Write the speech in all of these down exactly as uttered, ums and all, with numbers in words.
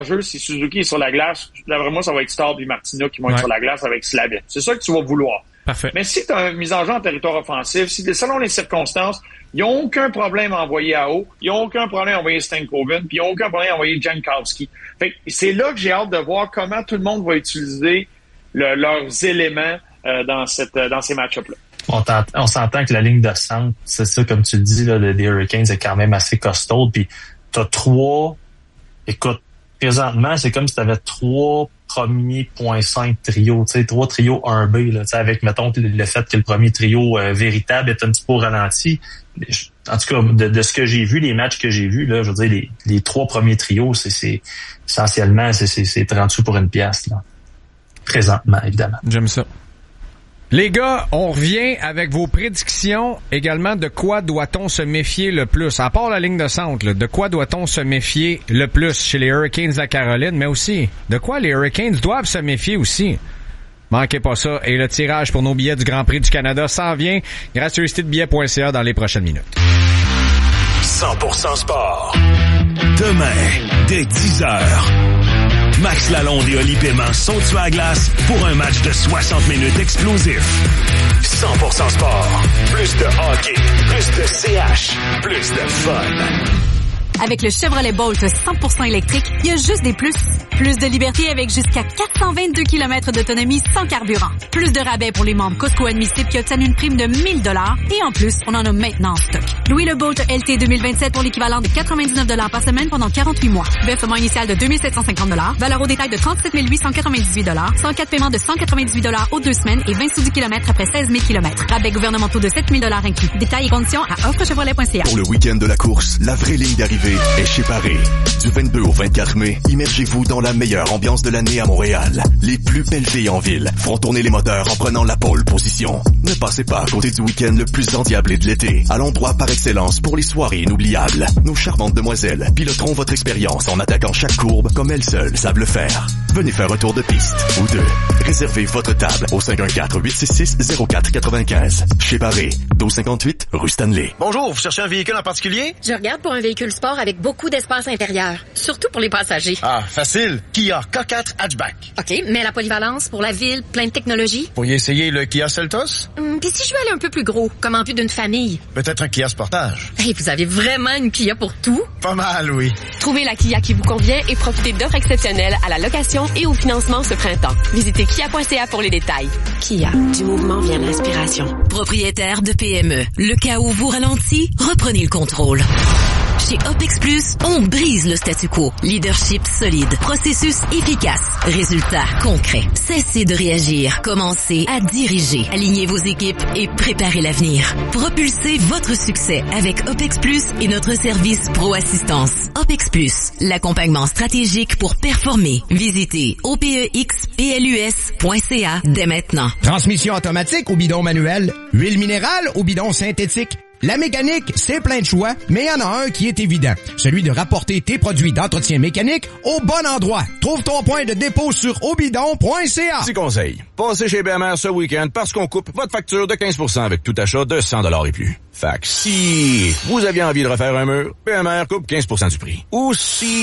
jeu, si Suzuki est sur la glace, d'après moi, ça va être Staub et Martina qui vont ouais. être sur la glace avec Slavin. C'est ça que tu vas vouloir. Parfait. Mais si tu as une mise en jeu en territoire offensif, si selon les circonstances, ils n'ont aucun problème à envoyer à haut, ils n'ont aucun problème à envoyer Stankoven, puis ils n'ont aucun problème à envoyer Jankowski. Fait que c'est là que j'ai hâte de voir comment tout le monde va utiliser le, leurs éléments euh, dans cette dans ces match-ups-là. On, on s'entend que la ligne de centre, c'est ça, comme tu le dis, là, des Hurricanes est quand même assez costaud. Puis t'as trois, écoute, présentement, c'est comme si t'avais trois premiers point cinq trios, tu sais, trois trios un B, là, tu sais, avec, mettons, le fait que le premier trio euh, véritable est un petit peu ralenti. En tout cas, de, de ce que j'ai vu, les matchs que j'ai vus, là, je veux dire, les, les trois premiers trios, c'est, c'est essentiellement, c'est, c'est, c'est trente sous pour une pièce, là. Présentement, évidemment. J'aime ça. Les gars, on revient avec vos prédictions également de quoi doit-on se méfier le plus, à part la ligne de centre, là, de quoi doit-on se méfier le plus chez les Hurricanes à Caroline, mais aussi de quoi les Hurricanes doivent se méfier aussi. Manquez pas ça. Et le tirage pour nos billets du Grand Prix du Canada s'en vient grâce au site billets point c a dans les prochaines minutes. cent pour cent sport. Demain, dès dix heures. Max Lalonde et Oli Paiement sont sur la glace pour un match de soixante minutes explosif. cent pour cent sport. Plus de hockey, plus de C H, plus de fun. Avec le Chevrolet Bolt cent pour cent électrique, il y a juste des plus. Plus de liberté avec jusqu'à quatre cent vingt-deux kilomètres d'autonomie sans carburant. Plus de rabais pour les membres Costco admissibles qui obtiennent une prime de mille dollars. Et en plus, on en a maintenant en stock. Louis le Bolt L T deux mille vingt-sept pour l'équivalent de quatre-vingt-dix-neuf dollars par semaine pendant quarante-huit mois. Versement initial de deux mille sept cent cinquante dollars. Valeur au détail de trente-sept mille huit cent quatre-vingt-dix-huit dollars. cent quatre paiements de cent quatre-vingt-dix-huit dollars aux deux semaines et vingt sous du kilomètre après seize mille kilomètres. Rabais gouvernementaux de sept mille dollars inclus. Détails et conditions à offre chevrolet point c a. Pour le week-end de la course, la vraie ligne d'arrivée est chez Paris. Du vingt-deux au vingt-quatre mai, immergez-vous dans la meilleure ambiance de l'année à Montréal. Les plus belles filles en ville feront tourner les moteurs en prenant la pole position. Ne passez pas à côté du week-end le plus endiablé de l'été. À l'endroit par excellence pour les soirées inoubliables. Nos charmantes demoiselles piloteront votre expérience en attaquant chaque courbe comme elles seules savent le faire. Venez faire un tour de piste ou deux. Réservez votre table au cinq un quatre, huit six six, zéro quatre neuf cinq. Chez Paris, douze cinquante-huit, rue Stanley. Bonjour, vous cherchez un véhicule en particulier? Je regarde pour un véhicule sport avec beaucoup d'espace intérieur, surtout pour les passagers. Ah, facile. Kia K quatre Hatchback. OK, mais la polyvalence pour la ville, plein de technologie. Pourriez essayer le Kia Seltos? Hum, Puis si je veux aller un peu plus gros, comme en vue d'une famille? Peut-être un Kia Sportage. Hey, vous avez vraiment une Kia pour tout? Pas mal, oui. Trouvez la Kia qui vous convient et profitez d'offres exceptionnelles à la location et au financement ce printemps. Visitez kia point c a pour les détails. Kia, du mouvement vient l'inspiration. Propriétaire de P M E, le chaos vous ralentit, reprenez le contrôle. Chez OPEX Plus, on brise le statu quo. Leadership solide, processus efficace, résultats concrets. Cessez de réagir, commencez à diriger. Alignez vos équipes et préparez l'avenir. Propulsez votre succès avec OPEX Plus et notre service Pro Assistance. OPEX Plus, l'accompagnement stratégique pour performer. Visitez o p e x p l u s point c a dès maintenant. Transmission automatique ou bidon manuel, huile minérale ou bidon synthétique. La mécanique, c'est plein de choix, mais il y en a un qui est évident. Celui de rapporter tes produits d'entretien mécanique au bon endroit. Trouve ton point de dépôt sur obidon point c a. Petit conseil. Passez chez B M R ce week-end parce qu'on coupe votre facture de quinze pour cent avec tout achat de cent dollars et plus. Fait que si vous aviez envie de refaire un mur, B M R coupe quinze pour cent du prix. Ou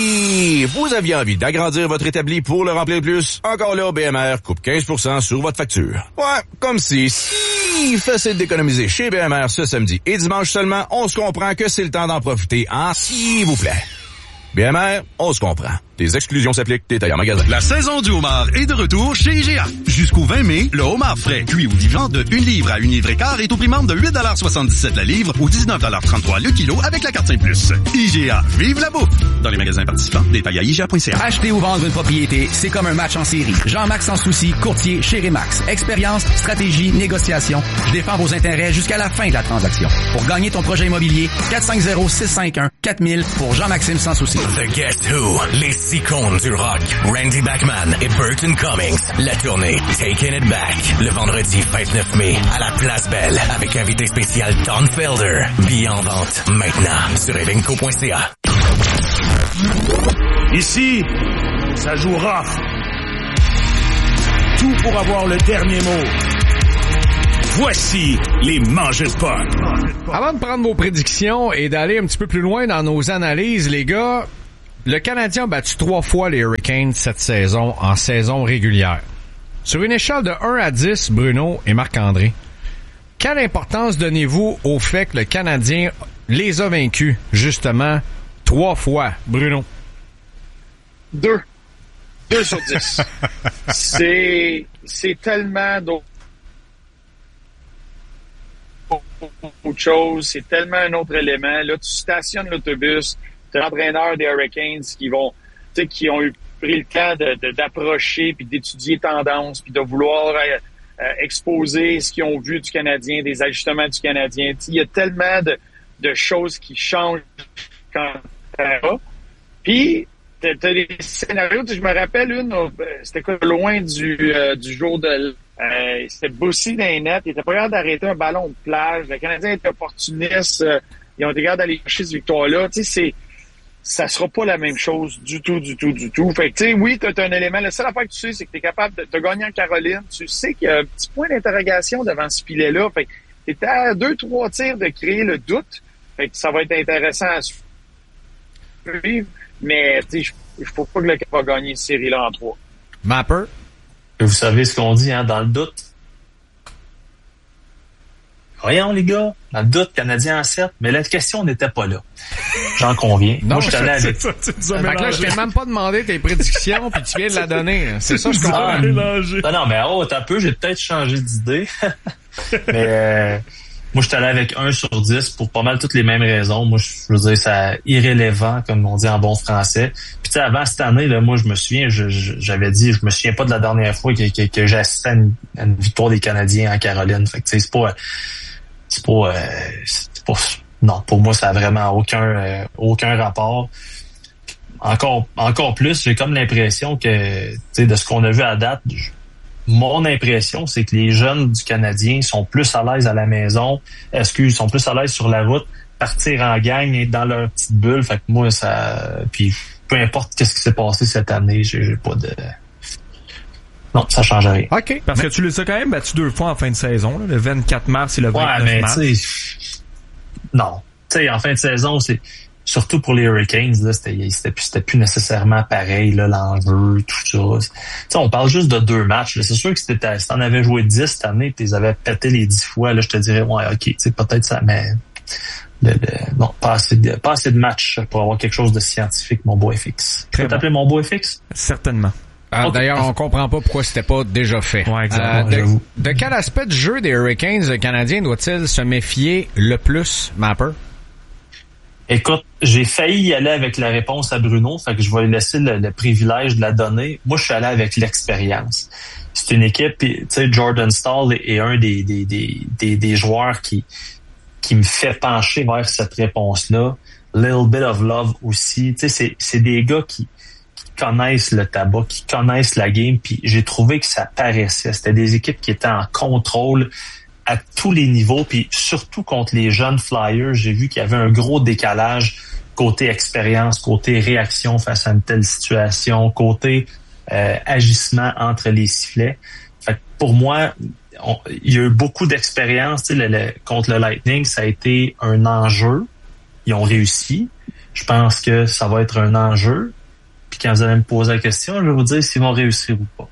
si vous aviez envie d'agrandir votre établi pour le remplir plus, encore là, B M R coupe quinze pour cent sur votre facture. Ouais, comme si, si facile d'économiser chez B M R ce samedi et dimanche seulement, on se comprend que c'est le temps d'en profiter, hein, s'il vous plaît. B M R, on se comprend. Les exclusions s'appliquent, détails en magasin. La saison du homard est de retour chez I G A. Jusqu'au vingt mai, le homard frais, cuit ou vivant de une livre à une livre et quart est au prix membre de huit dollars soixante-dix-sept la livre ou dix-neuf dollars trente-trois le kilo avec la carte cinq plus. I G A, vive la bouffe! Dans les magasins participants, détails à I G A point C A. Acheter ou vendre une propriété, c'est comme un match en série. Jean-Max Sans Souci, courtier chez Remax. Expérience, stratégie, négociation. Je défends vos intérêts jusqu'à la fin de la transaction. Pour gagner ton projet immobilier, quatre cinq zéro, six cinq un, quatre mille pour Jean-Maxime Sans Souci. The Guess Who, les icônes du rock, Randy Bachman et Burton Cummings. La tournée Taking It Back, le vendredi vingt-neuf mai à la Place Belle avec invité spécial Don Felder. Billets en vente maintenant sur evenco point c a. Ici, ça joue rough. Tout pour avoir le dernier mot. Voici les Mange-Potes. Avant de prendre vos prédictions et d'aller un petit peu plus loin dans nos analyses, les gars, le Canadien a battu trois fois les Hurricanes cette saison en saison régulière. Sur une échelle de un à dix, Bruno et Marc-André, quelle importance donnez-vous au fait que le Canadien les a vaincus, justement, trois fois, Bruno? Deux. Deux sur dix. c'est, c'est tellement d'autres chose, c'est tellement un autre élément. Là, tu stationnes l'autobus, tu as l'entraîneur des Hurricanes qui vont, tu sais, qui ont eu pris le temps de, de, d'approcher puis d'étudier tendances puis de vouloir euh, euh, exposer ce qu'ils ont vu du Canadien, des ajustements du Canadien. Il y a tellement de, de choses qui changent quand t'as là. Puis, t'as, t'as des scénarios, je me rappelle une, c'était quoi, loin du, euh, du jour de... Euh, c'était Bossy dans les nets, il était pas capable d'arrêter un ballon de plage, le Canadien était opportuniste, euh, ils ont été capables d'aller chercher cette victoire-là, tu sais, c'est, ça sera pas la même chose du tout, du tout, du tout. Fait que, tu sais, oui, t'as, t'as un élément, la seule affaire que tu sais, c'est que t'es capable de, de gagner en Caroline, tu sais qu'il y a un petit point d'interrogation devant ce filet-là, fait que t'es à deux, trois tirs de créer le doute, fait que ça va être intéressant à suivre, mais, tu sais, il faut pas que le Canadien va gagner cette série-là en trois. Mapper? Et vous savez ce qu'on dit, hein, dans le doute. Voyons, les gars, dans le doute, Canadien en sept, mais la question n'était pas là. J'en conviens. Non, moi, je t'allais avec... Ça, tu nous as fait que là, je t'ai même pas demandé tes prédictions, puis tu viens de la donner. C'est ça, je comprends. Non, non, mais oh, t'as peu, j'ai peut-être changé d'idée. mais, euh, moi, je t'allais avec un sur dix pour pas mal toutes les mêmes raisons. Moi, je veux dire, c'est irrélevant, comme on dit en bon français. Puis, tu sais, avant cette année, là, moi, je me souviens, je, je, j'avais dit, je me souviens pas de la dernière fois que, que, que j'ai assisté à une, à une victoire des Canadiens en Caroline. Fait que, tu sais, c'est pas, c'est pas, euh, c'est pas, non, pour moi, ça a vraiment aucun, euh, aucun rapport. Encore, encore plus, j'ai comme l'impression que, tu sais, de ce qu'on a vu à date, je, mon impression, c'est que les jeunes du Canadien sont plus à l'aise à la maison, excuse, sont plus à l'aise sur la route, partir en gang, être dans leur petite bulle. Fait que moi, ça, puis peu importe qu'est-ce qui s'est passé cette année, j'ai, j'ai pas de, non, ça change rien. Ok. Parce mais... que tu les as quand même battus deux fois en fin de saison, là, le vingt-quatre mars et le vingt-neuf ouais, mais mars. Tu sais, non, tu sais, en fin de saison, c'est surtout pour les Hurricanes, là, c'était, c'était, plus, c'était plus nécessairement pareil, là, l'enjeu, tout ça. T'sais, on parle juste de deux matchs. Là. C'est sûr que c'était, si t'en avais joué dix cette année, tu les avais pété les dix fois, là, je te dirais, ouais, ok, t'sais, peut-être ça, mais le, le, non, pas assez, de, pas assez de matchs pour avoir quelque chose de scientifique, mon beau F X. Tu peux t'appeler mon beau F X? Certainement. Ah, okay. D'ailleurs, on comprend pas pourquoi c'était pas déjà fait. Ouais, exactement. Euh, de, de quel aspect du jeu des Hurricanes, le Canadien doit-il se méfier le plus, Mapper? Écoute, j'ai failli y aller avec la réponse à Bruno, fait que je vais lui laisser le, le privilège de la donner. Moi, je suis allé avec l'expérience. C'est une équipe, tu sais, Jordan Staal est, est un des, des, des, des, des joueurs qui, qui me fait pencher vers cette réponse-là. Little bit of love aussi. Tu sais, c'est, c'est des gars qui, qui connaissent le tabac, qui connaissent la game, puis j'ai trouvé que ça paraissait. C'était des équipes qui étaient en contrôle à tous les niveaux, puis surtout contre les jeunes Flyers, j'ai vu qu'il y avait un gros décalage côté expérience, côté réaction face à une telle situation, côté euh, agissement entre les sifflets. Fait que pour moi, on, il y a eu beaucoup d'expérience. Tu sais, le, le, contre le Lightning, ça a été un enjeu. Ils ont réussi. Je pense que ça va être un enjeu. Puis quand vous allez me poser la question, je vais vous dire s'ils vont réussir ou pas.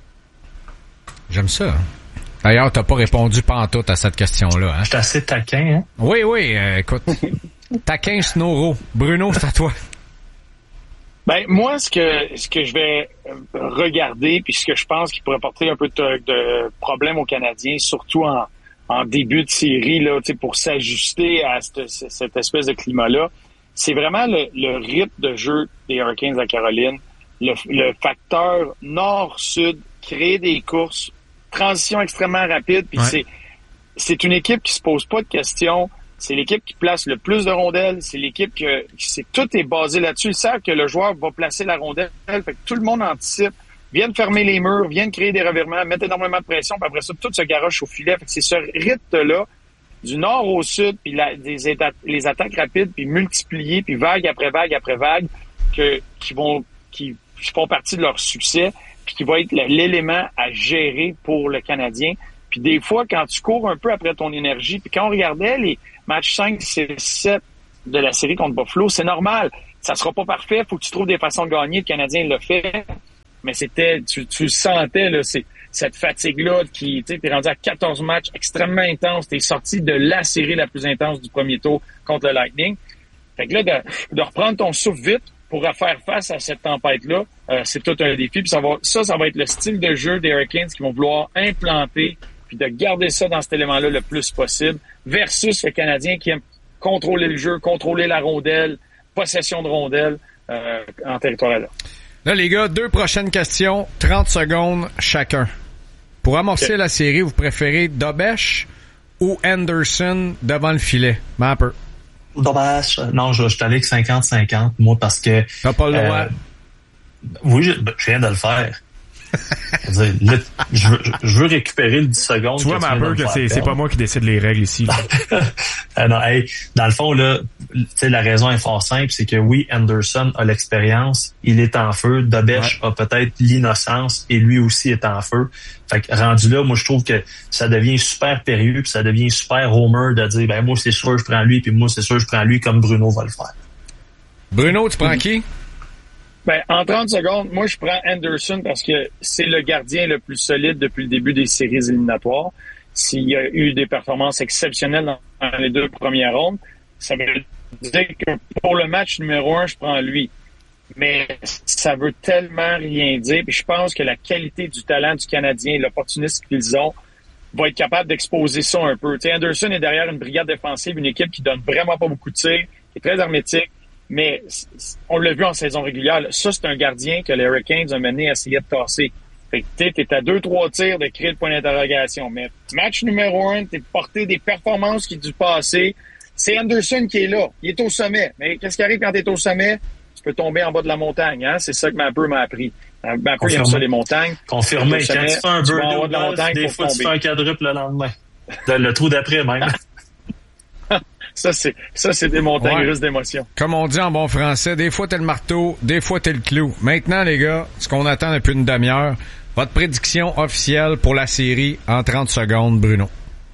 J'aime ça. D'ailleurs, t'as pas répondu pantoute à cette question-là. Hein? Je suis assez taquin, hein? Oui, oui, euh, écoute. Taquin Snoro. Bruno, c'est à toi. Ben, moi, ce que ce que je vais regarder, puis ce que je pense qui pourrait porter un peu de, de problème aux Canadiens, surtout en, en début de série, là, pour s'ajuster à cette, cette espèce de climat-là, c'est vraiment le, le rythme de jeu des Hurricanes à Caroline, le, le facteur nord-sud, créer des courses, transition extrêmement rapide, puis ouais. c'est c'est une équipe qui se pose pas de questions, c'est l'équipe qui place le plus de rondelles, c'est l'équipe que c'est tout est basé là-dessus, ils savent que le joueur va placer la rondelle, fait que tout le monde anticipe, viennent fermer les murs, viennent créer des revirements, mettre énormément de pression, puis après ça tout se garoche au filet, fait que c'est ce rythme-là du nord au sud, puis la, des éta- les attaques rapides, puis multipliées, puis vague après vague après vague, que qui vont qui font partie de leur succès, puis qui va être l'élément à gérer pour le Canadien. Puis des fois, quand tu cours un peu après ton énergie, puis quand on regardait les matchs cinq, six, sept de la série contre Buffalo, c'est normal. Tu ça sera pas parfait, faut que tu trouves des façons de gagner. Le Canadien l'a fait, mais c'était, tu, tu sentais, là, c'est, cette fatigue-là qui, tu sais, t'es rendu à quatorze matchs extrêmement intenses, t'es sorti de la série la plus intense du premier tour contre le Lightning. Fait que là, de, de reprendre ton souffle vite pour faire face à cette tempête-là, euh, c'est tout un défi. Puis ça va, ça, ça va être le style de jeu des Hurricanes qui vont vouloir implanter puis de garder ça dans cet élément-là le plus possible versus le Canadien qui aime contrôler le jeu, contrôler la rondelle, possession de rondelle euh, en territoire là. Là, les gars, deux prochaines questions, trente secondes chacun. Pour amorcer okay. la série, vous préférez Dobeš ou Anderson devant le filet? Mapper. Dobeš. Non, je, je suis allé avec cinquante cinquante, moi, parce que... T'as pas le droit. Euh, oui, je, je viens de le faire. Je veux, dire, là, je, veux, je veux récupérer le dix secondes. Tu vois, Mapper, que c'est, c'est pas moi qui décide les règles ici. euh, non, hey, dans le fond, là, la raison est fort simple, c'est que oui, Anderson a l'expérience, il est en feu. Dobeš ouais. a peut-être l'innocence et lui aussi est en feu. Fait que rendu là, moi je trouve que ça devient super périlleux, puis ça devient super homer de dire ben moi c'est sûr je prends lui, puis moi c'est sûr je prends lui comme Bruno va le faire. Bruno, tu prends mmh. qui? Ben, en trente secondes, moi, je prends Anderson parce que c'est le gardien le plus solide depuis le début des séries éliminatoires. S'il y a eu des performances exceptionnelles dans, dans les deux premières rondes, ça veut dire que pour le match numéro un, je prends lui. Mais ça veut tellement rien dire. Puis je pense que la qualité du talent du Canadien, l'opportunisme qu'ils ont, va être capable d'exposer ça un peu. Tu sais, Anderson est derrière une brigade défensive, une équipe qui donne vraiment pas beaucoup de tirs, qui est très hermétique. Mais on l'a vu en saison régulière. Là. Ça, c'est un gardien que les Hurricanes ont mené à essayer de tasser. Fait que t'es, t'es à deux, trois tirs de créer le point d'interrogation. Mais match numéro un, t'es porté des performances qui du passé. C'est Anderson qui est là. Il est au sommet. Mais qu'est-ce qui arrive quand t'es au sommet? Tu peux tomber en bas de la montagne. Hein? C'est ça que Mapper m'a appris. Mapper, il aime ça, les montagnes. Confirmé. Quand tu fais un birdie de la montagne, des fois, tu fais un quadruple le lendemain. Le, le trou d'après, même. Ça, c'est, ça, c'est des montagnes ouais. russes d'émotions. Comme on dit en bon français, des fois t'es le marteau, des fois t'es le clou. Maintenant, les gars, ce qu'on attend depuis une demi-heure, votre prédiction officielle pour la série en trente secondes, Bruno.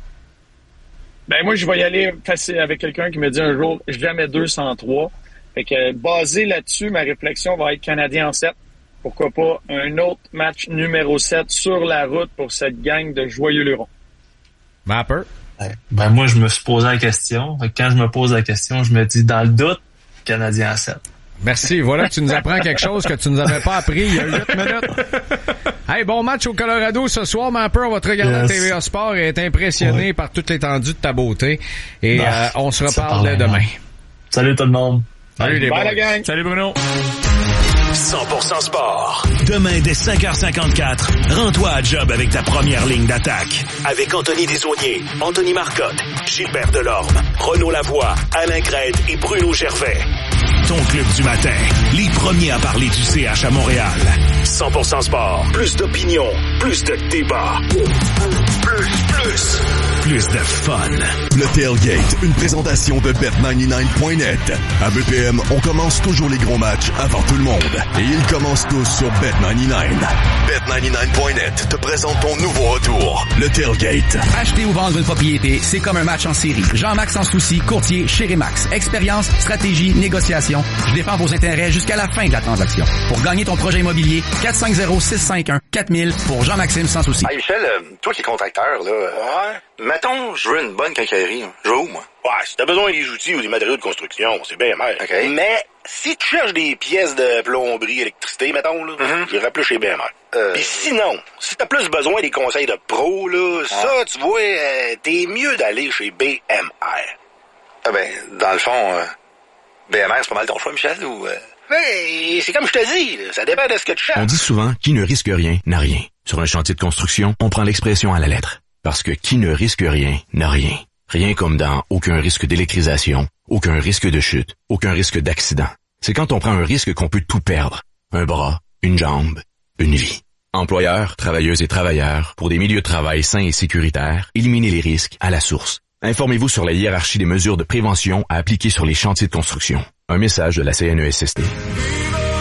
Ben, moi, je vais y aller facile avec quelqu'un qui me dit un jour, jamais deux cent trois. Fait que, basé là-dessus, ma réflexion va être Canadien en sept. Pourquoi pas un autre match numéro sept sur la route pour cette gang de joyeux lurons. Mapper? Ben moi, je me suis posé la question. Quand je me pose la question, je me dis, dans le doute, Canadien en sept. Merci. Voilà, tu nous apprends quelque chose que tu nous avais pas appris il y a huit minutes. Hey, bon match au Colorado ce soir, Mapper. On va te regarder yes. à T V A Sport et être impressionné oui. par toute l'étendue de ta beauté. Et non, euh, on se reparle demain. Non. Salut tout le monde. Salut les Bye la gang. Salut Bruno. cent pour cent sport. Demain, dès cinq heures cinquante-quatre, rends-toi à job avec ta première ligne d'attaque. Avec Anthony Desaulniers, Anthony Marcotte, Gilbert Delorme, Renaud Lavoie, Alain Crête et Bruno Gervais. Ton club du matin, les premiers à parler du C H à Montréal. cent pour cent sport, plus d'opinion, plus de débat. Plus, plus, plus de fun. Le Tailgate, une présentation de bet quatre-vingt-dix-neuf point net. À B P M, on commence toujours les gros matchs avant tout le monde. Et ils commencent tous sur bet quatre-vingt-dix-neuf. bet quatre-vingt-dix-neuf point net te présente ton nouveau retour, le Tailgate. Acheter ou vendre une propriété, c'est comme un match en série. Jean-Max Sans Souci, courtier chez Remax. Expérience, stratégie, négociation. Je défends vos intérêts jusqu'à la fin de la transaction. Pour gagner ton projet immobilier, quatre cinq zéro, six cinq un, quatre mille pour Jean-Maxime Sans Souci. Hey Michel, euh, toi qui es contracteur, là, ouais. Mettons, je veux une bonne quincaillerie. Je veux où, moi? Ouais, si t'as besoin des outils ou des matériaux de construction, c'est bien mal. OK. Mais si tu cherches des pièces de plomberie, électricité, mettons, là, mm-hmm. j'irais plus chez B M R. Euh... Puis sinon, si t'as plus besoin des conseils de pro, là, ah. ça, tu vois, euh, t'es mieux d'aller chez B M R. Ah ben, dans le fond, euh, B M R, c'est pas mal ton choix, Michel, ou... Euh... Mais c'est comme je te dis, là, ça dépend de ce que tu cherches. On dit souvent, qui ne risque rien, n'a rien. Sur un chantier de construction, on prend l'expression à la lettre. Parce que qui ne risque rien, n'a rien. Rien comme dans aucun risque d'électrisation, aucun risque de chute, aucun risque d'accident. C'est quand on prend un risque qu'on peut tout perdre. Un bras, une jambe, une vie. Employeurs, travailleuses et travailleurs, pour des milieux de travail sains et sécuritaires, éliminez les risques à la source. Informez-vous sur la hiérarchie des mesures de prévention à appliquer sur les chantiers de construction. Un message de la C N E S S T.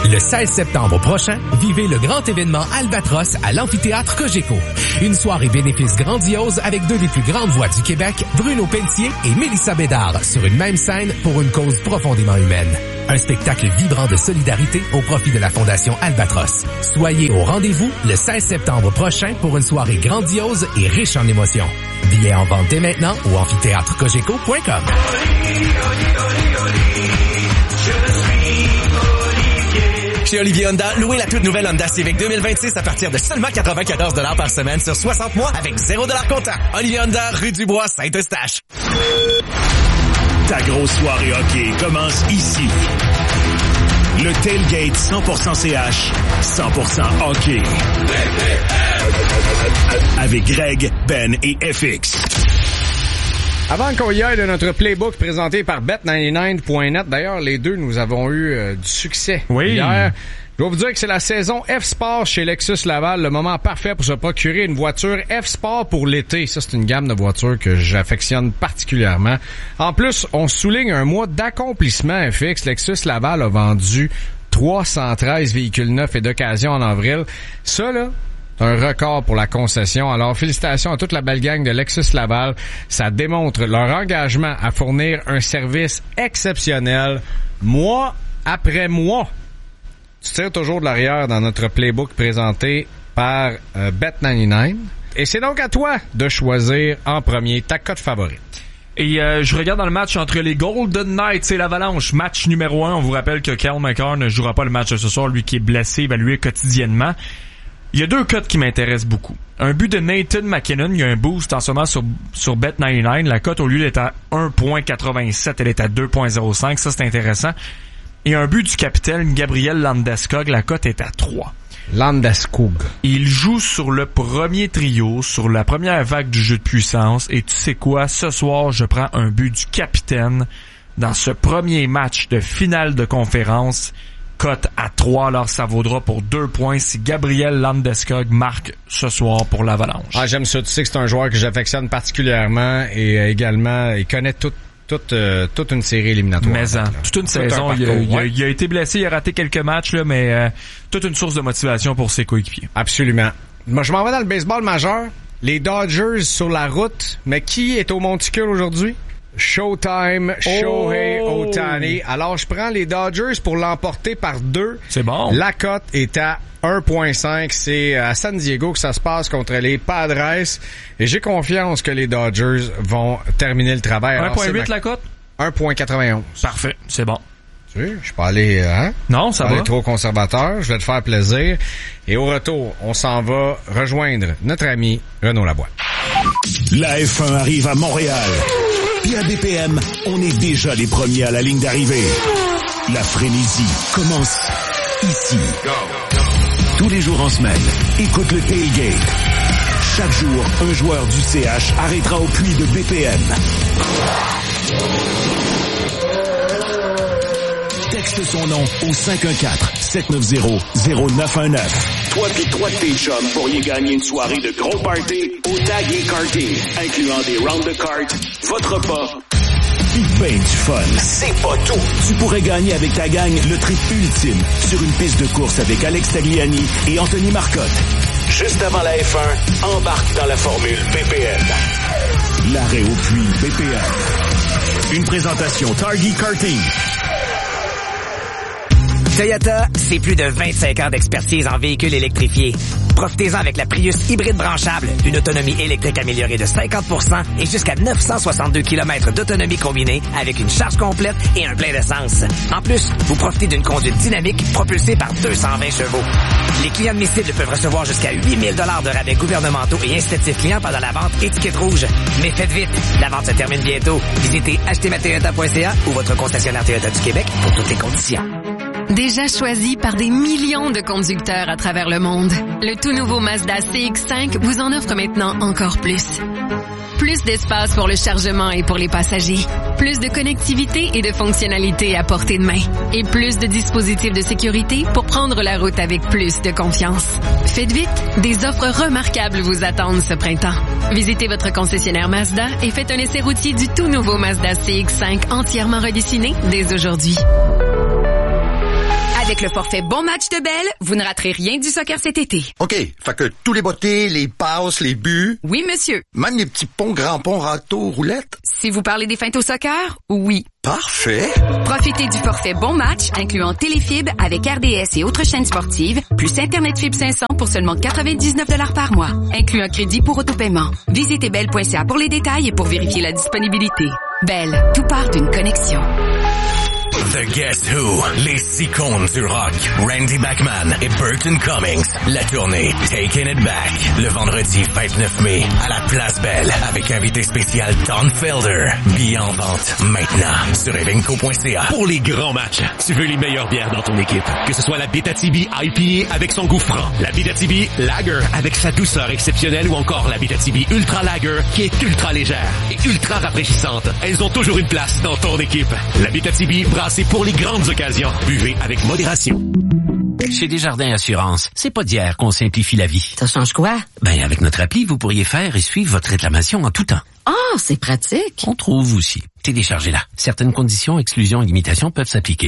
Le seize septembre prochain, vivez le grand événement Albatros à l'amphithéâtre Cogeco. Une soirée bénéfice grandiose avec deux des plus grandes voix du Québec, Bruno Pelletier et Mélissa Bédard, sur une même scène pour une cause profondément humaine. Un spectacle vibrant de solidarité au profit de la Fondation Albatros. Soyez au rendez-vous le seize septembre prochain pour une soirée grandiose et riche en émotions. Billets en vente dès maintenant au amphithéâtre cogeco point com. Chez Olivier Honda, louez la toute nouvelle Honda Civic deux mille vingt-six à partir de seulement quatre-vingt-quatorze dollars par semaine sur soixante mois avec zéro dollars comptant. Olivier Honda, rue du Bois, Saint-Eustache. Ta grosse soirée hockey commence ici. Le Tailgate cent pour cent C H, cent pour cent hockey. Avec Greg, Ben et F X. Avant qu'on y aille de notre playbook présenté par bet quatre-vingt-dix-neuf point net, d'ailleurs, les deux, nous avons eu euh, du succès oui. hier. Je dois vous dire que c'est la saison F-Sport chez Lexus Laval, le moment parfait pour se procurer une voiture F-Sport pour l'été. Ça, c'est une gamme de voitures que j'affectionne particulièrement. En plus, on souligne un mois d'accomplissement F X. Lexus Laval a vendu trois cent treize véhicules neufs et d'occasion en avril. Ça, là, c'est un record pour la concession. Alors, félicitations à toute la belle gang de Lexus Laval. Ça démontre leur engagement à fournir un service exceptionnel, mois après mois. Tu tires toujours de l'arrière dans notre playbook présenté par euh, bet quatre-vingt-dix-neuf. Et c'est donc à toi de choisir en premier ta cote favorite. Et euh, je regarde dans le match entre les Golden Knights et l'Avalanche, match numéro un. On vous rappelle que Cale Makar ne jouera pas le match de ce soir, lui qui est blessé, évalué quotidiennement. Il y a deux cotes qui m'intéressent beaucoup. Un but de Nathan McKinnon, il y a un boost en ce moment sur, sur bet quatre-vingt-dix-neuf. La cote, au lieu d'être à un virgule quatre-vingt-sept, elle est à deux virgule zéro cinq. Ça, c'est intéressant. Et un but du capitaine Gabriel Landeskog, la cote est à trois. Landeskog. Il joue sur le premier trio, sur la première vague du jeu de puissance. Et tu sais quoi? Ce soir, je prends un but du capitaine dans ce premier match de finale de conférence. Cote à trois, alors ça vaudra pour deux points si Gabriel Landeskog marque ce soir pour l'Avalanche. Ah, j'aime ça. Tu sais que c'est un joueur que j'affectionne particulièrement et euh, également, il connaît tout Toute, euh, toute une série éliminatoire. Mais en, toute une tout saison. Un il, a, il, a, il a été blessé, il a raté quelques matchs, là, mais euh, toute une source de motivation pour ses coéquipiers. Absolument. Moi, je m'en vais dans le baseball majeur. Les Dodgers sur la route. Mais qui est au monticule aujourd'hui? Showtime, Shohei oh! Ohtani. Alors, je prends les Dodgers pour l'emporter par deux. C'est bon. La cote est à un virgule cinq. C'est à San Diego que ça se passe contre les Padres. Et j'ai confiance que les Dodgers vont terminer le travail. un virgule huit ma... la cote? un virgule quatre-vingt-onze. Parfait, c'est bon. Tu sais, je suis pas allé, hein? Non, ça pas va. aller trop conservateur. Je vais te faire plaisir. Et au retour, on s'en va rejoindre notre ami Renaud Laboie. La F un arrive à Montréal. Puis à B P M, on est déjà les premiers à la ligne d'arrivée. La frénésie commence ici. Tous les jours en semaine, écoute le Tailgate. Chaque jour, un joueur du C H arrêtera au puits de B P M. Texte son nom au cinq un quatre, sept neuf zéro, zéro neuf un neuf. Toi pis trois de tes chums pourriez gagner une soirée de gros party au Tag et Karting, incluant des rounds de cartes, votre repas, pis ben du fun. C'est pas tout. Tu pourrais gagner avec ta gang le trip ultime sur une piste de course avec Alex Tagliani et Anthony Marcotte. Juste avant la F un, embarque dans la formule B P M. L'arrêt au puits B P M. Une présentation Target Karting. Toyota, c'est plus de vingt-cinq ans d'expertise en véhicules électrifiés. Profitez-en avec la Prius hybride branchable, une autonomie électrique améliorée de cinquante pour cent et jusqu'à neuf cent soixante-deux kilomètres d'autonomie combinée avec une charge complète et un plein d'essence. En plus, vous profitez d'une conduite dynamique propulsée par deux cent vingt chevaux. Les clients admissibles peuvent recevoir jusqu'à huit mille dollars de rabais gouvernementaux et incitatifs clients pendant la vente étiquette rouge. Mais faites vite, la vente se termine bientôt. Visitez acheter ma toyota point c a ou votre concessionnaire Toyota du Québec pour toutes les conditions. Déjà choisi par des millions de conducteurs à travers le monde, le tout nouveau Mazda C X cinq vous en offre maintenant encore plus. Plus d'espace pour le chargement et pour les passagers, plus de connectivité et de fonctionnalités à portée de main, et plus de dispositifs de sécurité pour prendre la route avec plus de confiance. Faites vite, des offres remarquables vous attendent ce printemps. Visitez votre concessionnaire Mazda et faites un essai routier du tout nouveau Mazda C X cinq entièrement redessiné dès aujourd'hui. Avec le forfait Bon Match de Bell, vous ne raterez rien du soccer cet été. OK, fait que tous les bottées, les passes, les buts... Oui, monsieur. Même les petits ponts, grands ponts, râteaux, roulettes? Si vous parlez des feintes au soccer, oui. Parfait. Profitez du forfait Bon Match, incluant Téléfibre avec R D S et autres chaînes sportives, plus Internet Fibre cinq cents pour seulement quatre-vingt-dix-neuf dollars par mois. Inclut un crédit pour autopaiement. Visitez bell point c a pour les détails et pour vérifier la disponibilité. Bell, tout part d'une connexion. The Guess Who, les icônes du rock, Randy Bachman et Burton Cummings. La tournée Taking It Back, le vendredi vingt-neuf mai, à la Place Belle, avec invité spécial Don Felder. Billets en vente maintenant sur evenco point c a. Pour les grands matchs, tu veux les meilleures bières dans ton équipe. Que ce soit la Abitibi I P A avec son goût franc, la Abitibi Lager avec sa douceur exceptionnelle ou encore la Abitibi Ultra Lager qui est ultra légère et ultra rafraîchissante. Elles ont toujours une place dans ton équipe. La Abitibi brassée pour les grandes occasions. Buvez avec modération. Chez Desjardins Assurance, c'est pas d'hier qu'on simplifie la vie. Ça change quoi? Ben, avec notre appli, vous pourriez faire et suivre votre réclamation en tout temps. Ah, oh, c'est pratique. On trouve aussi. Téléchargez-la. Certaines conditions, exclusions et limitations peuvent s'appliquer.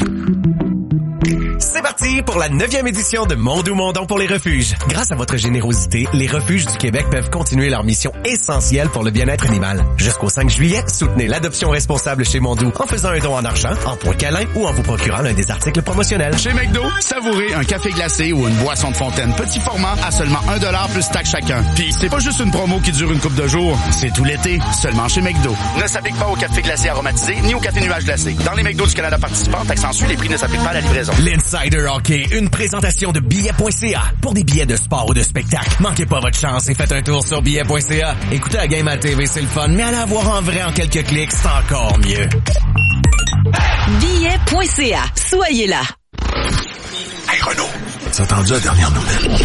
C'est parti pour la neuvième édition de Mondou Mondon pour les refuges. Grâce à votre générosité, les refuges du Québec peuvent continuer leur mission essentielle pour le bien-être animal. Jusqu'au cinq juillet, soutenez l'adoption responsable chez Mondou en faisant un don en argent, en points câlins ou en vous procurant l'un des articles promotionnels. Chez McDo, savourez un café glacé ou une boisson de fontaine petit format à seulement un dollar plus taxe chacun. Puis c'est pas juste une promo qui dure une couple de jours, c'est tout l'été, seulement chez McDo. Ne s'applique pas au café glacé aromatisé ni au café nuage glacé. Dans les McDo du Canada participants, taxe en sus, les prix ne s'appliquent pas à la livraison. L'Insider Hockey, une présentation de billets point c a pour des billets de sport ou de spectacle. Manquez pas votre chance et faites un tour sur billets point c a. Écoutez la game à la T V, c'est le fun, mais allez la voir en vrai en quelques clics, c'est encore mieux. billets point c a. Soyez là. Hey Renaud, t'as entendu la dernière nouvelle?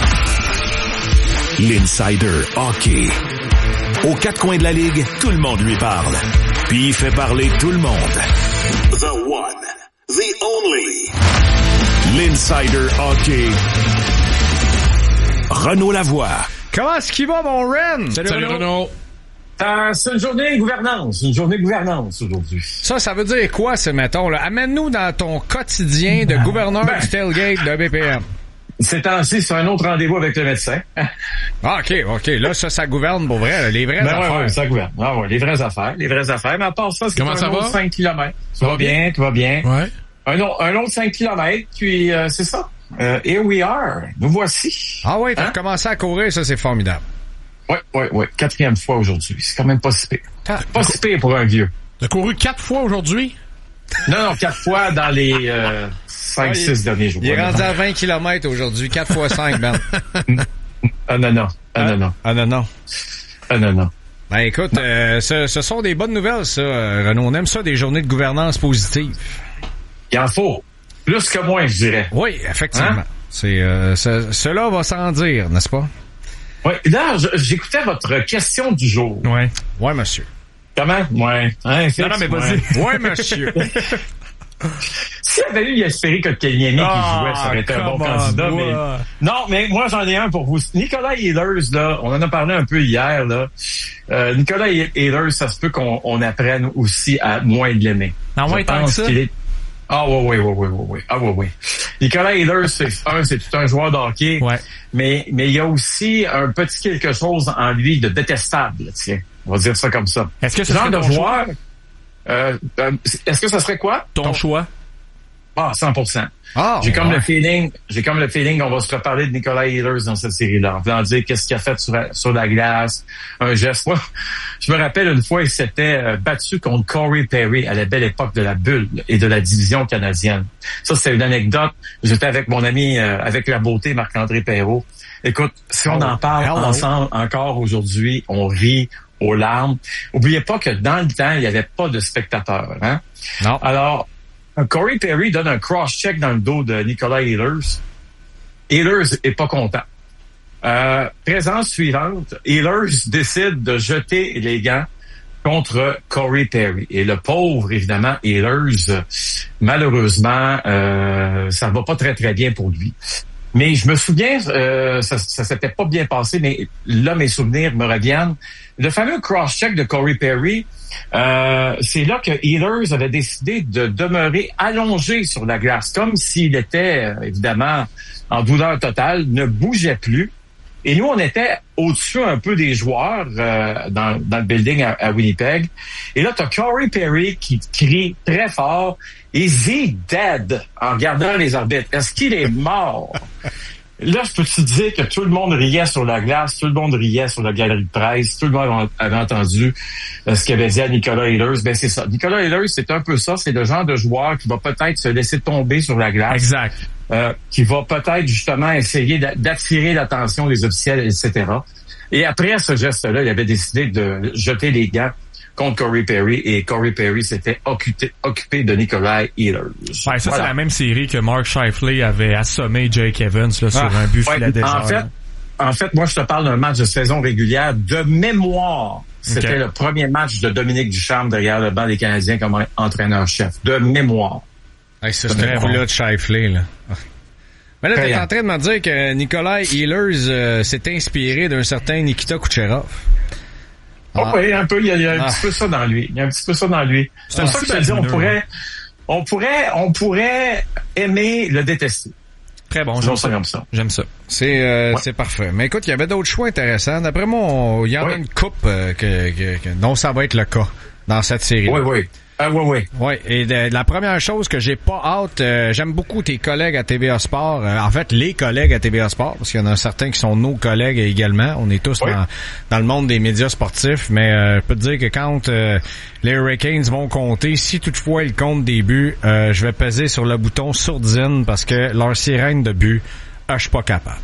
L'Insider Hockey. Aux quatre coins de la ligue, tout le monde lui parle. Puis il fait parler tout le monde. The one, the only. L'Insider Hockey. Renaud Lavoie. Comment est-ce qu'il va, mon Ren? Salut, Salut Renaud. Renaud. Euh, c'est une journée de gouvernance. Une journée de gouvernance aujourd'hui. Ça, ça veut dire quoi, ce mettons, là? Amène-nous dans ton quotidien de gouverneur ben, du tailgate de B P M. Ces temps-ci, c'est un autre rendez-vous avec le médecin. Ah, OK, OK. Là, ça, ça gouverne pour vrai. Les vraies ben affaires. Ouais, ouais, ça gouverne. Ah ouais, les vraies affaires. Les vraies affaires. Mais à part ça, c'est Comment un ça autre va? cinq kilomètres. Ça va bien, tout va bien. Ouais. Un, un autre cinq kilomètres, puis euh, c'est ça. Euh, here we are. Nous voici. Ah oui, t'as hein? commencé à courir, ça, c'est formidable. Oui, oui, oui. Quatrième fois aujourd'hui. C'est quand même pas si pire. Ah, pas si pire pour un vieux. T'as couru quatre fois aujourd'hui? Non, non, quatre fois dans les euh, cinq, six ah, derniers jours. Il est rendu à vingt kilomètres aujourd'hui. quatre fois cinq, Ben. Ah non, non. Ah non, non. Ah non, non. Ah non, non. Ben écoute, euh, ce, ce sont des bonnes nouvelles, ça. Renaud, on aime ça, des journées de gouvernance positive. Il en faut. Plus que moins, je dirais. Oui, effectivement. Hein? C'est euh, ce, Cela va sans dire, n'est-ce pas? Oui. Là, j'écoutais votre question du jour. Oui. Oui, monsieur. Comment? Ouais. Hein, non, non, mais vas-y. Oui, monsieur. S'il y avait eu Yasperi Kotkaniemi qui ah, jouait, ça aurait été un bon candidat. Mais... Non, mais moi, j'en ai un pour vous. Nicolas Ehlers, là, on en a parlé un peu hier, là. Euh, Nicolas Ehlers, ça se peut qu'on on apprenne aussi à moins l'aimer. Non, ouais, tant que ça. Est... Ah, oui, oui, oui, oui, oui, oui. Ah, oui, oui. Nicolas Ehlers, c'est un, c'est tout un joueur de hockey. Ouais. Mais, mais il y a aussi un petit quelque chose en lui de détestable, tiens. On va dire ça comme ça. Est-ce que ce genre serait de ton joueur, choix? Euh, euh, est-ce que ça serait quoi? Ton, ton... choix? Ah, cent pour cent. Ah, j'ai comme ouais. le feeling, j'ai comme le feeling qu'on va se reparler de Nicolas Ehlers dans cette série-là. En voulant dire qu'est-ce qu'il a fait sur, sur la glace, un geste. Moi, je me rappelle une fois, il s'était euh, battu contre Corey Perry à la belle époque de la bulle et de la division canadienne. Ça, c'est une anecdote. J'étais avec mon ami, euh, avec la beauté, Marc-André Perrault. Écoute, si on oh, en parle hello. ensemble encore aujourd'hui, on rit aux larmes. Oubliez pas que dans le temps, il n'y avait pas de spectateurs. Hein? Non. Alors, Corey Perry donne un cross-check dans le dos de Nicolas Ehlers. Ehlers est pas content. Euh, présence suivante, Ehlers décide de jeter les gants contre Corey Perry. Et le pauvre, évidemment, Ehlers, malheureusement, euh, ça va pas très, très bien pour lui. Mais je me souviens, euh, ça, ça s'était pas bien passé, mais là, mes souvenirs me reviennent. Le fameux cross-check de Corey Perry, euh, c'est là que Ehlers avait décidé de demeurer allongé sur la glace, comme s'il était, euh, évidemment, en douleur totale, ne bougeait plus. Et nous, on était au-dessus un peu des joueurs euh, dans, dans le building à, à Winnipeg. Et là, t'as Corey Perry qui crie très fort « Is he dead? » en regardant les arbitres. Est-ce qu'il est mort? Là, je peux te dire que tout le monde riait sur la glace, tout le monde riait sur la galerie de presse, tout le monde avait entendu euh, ce qu'il avait dit à Nicolas Ehlers. Ben c'est ça. Nicolas Ehlers, c'est un peu ça. C'est le genre de joueur qui va peut-être se laisser tomber sur la glace. Exact. Euh, qui va peut-être justement essayer d'attirer l'attention des officiels, et cetera. Et après ce geste-là, il avait décidé de jeter les gants contre Corey Perry, et Corey Perry s'était occupé, occupé de Nikolai Ehlers. Ouais, ça, voilà. C'est la même série que Mark Scheifele avait assommé Jake Evans là, sur ah, un but ouais, Philadelphia. En fait, en fait, moi, je te parle d'un match de saison régulière de mémoire. C'était okay. Le premier match de Dominique Ducharme derrière le banc des Canadiens comme entraîneur-chef. De mémoire. Hey, c'est ce coup-là de Scheifele, là. Mais là, t'es en train de me dire que Nikolai Ehlers euh, s'est inspiré d'un certain Nikita Kucherov. Ah. Oh, oui, un peu. Il y a, il y a un ah. petit peu ça dans lui. Il y a un petit peu ça dans lui. C'est pour ça que je te dis, on pourrait, on pourrait, on pourrait aimer le détester. Très bon, j'aime ça. Comme ça. J'aime ça. C'est, euh, ouais. c'est parfait. Mais écoute, il y avait d'autres choix intéressants. D'après moi, il y en ouais. a une coupe euh, que, que, que, dont ça va être le cas dans cette série. Oui, oui. Ah oui, oui. Oui, et de, de la première chose que j'ai pas hâte, euh, j'aime beaucoup tes collègues à T V A Sport, euh, en fait les collègues à T V A Sport, parce qu'il y en a certains qui sont nos collègues également, on est tous oui. dans, dans le monde des médias sportifs, mais euh, je peux te dire que quand euh, les Hurricanes vont compter, si toutefois ils comptent des buts, euh, je vais peser sur le bouton sourdine parce que leur sirène de but, ah, je suis pas capable.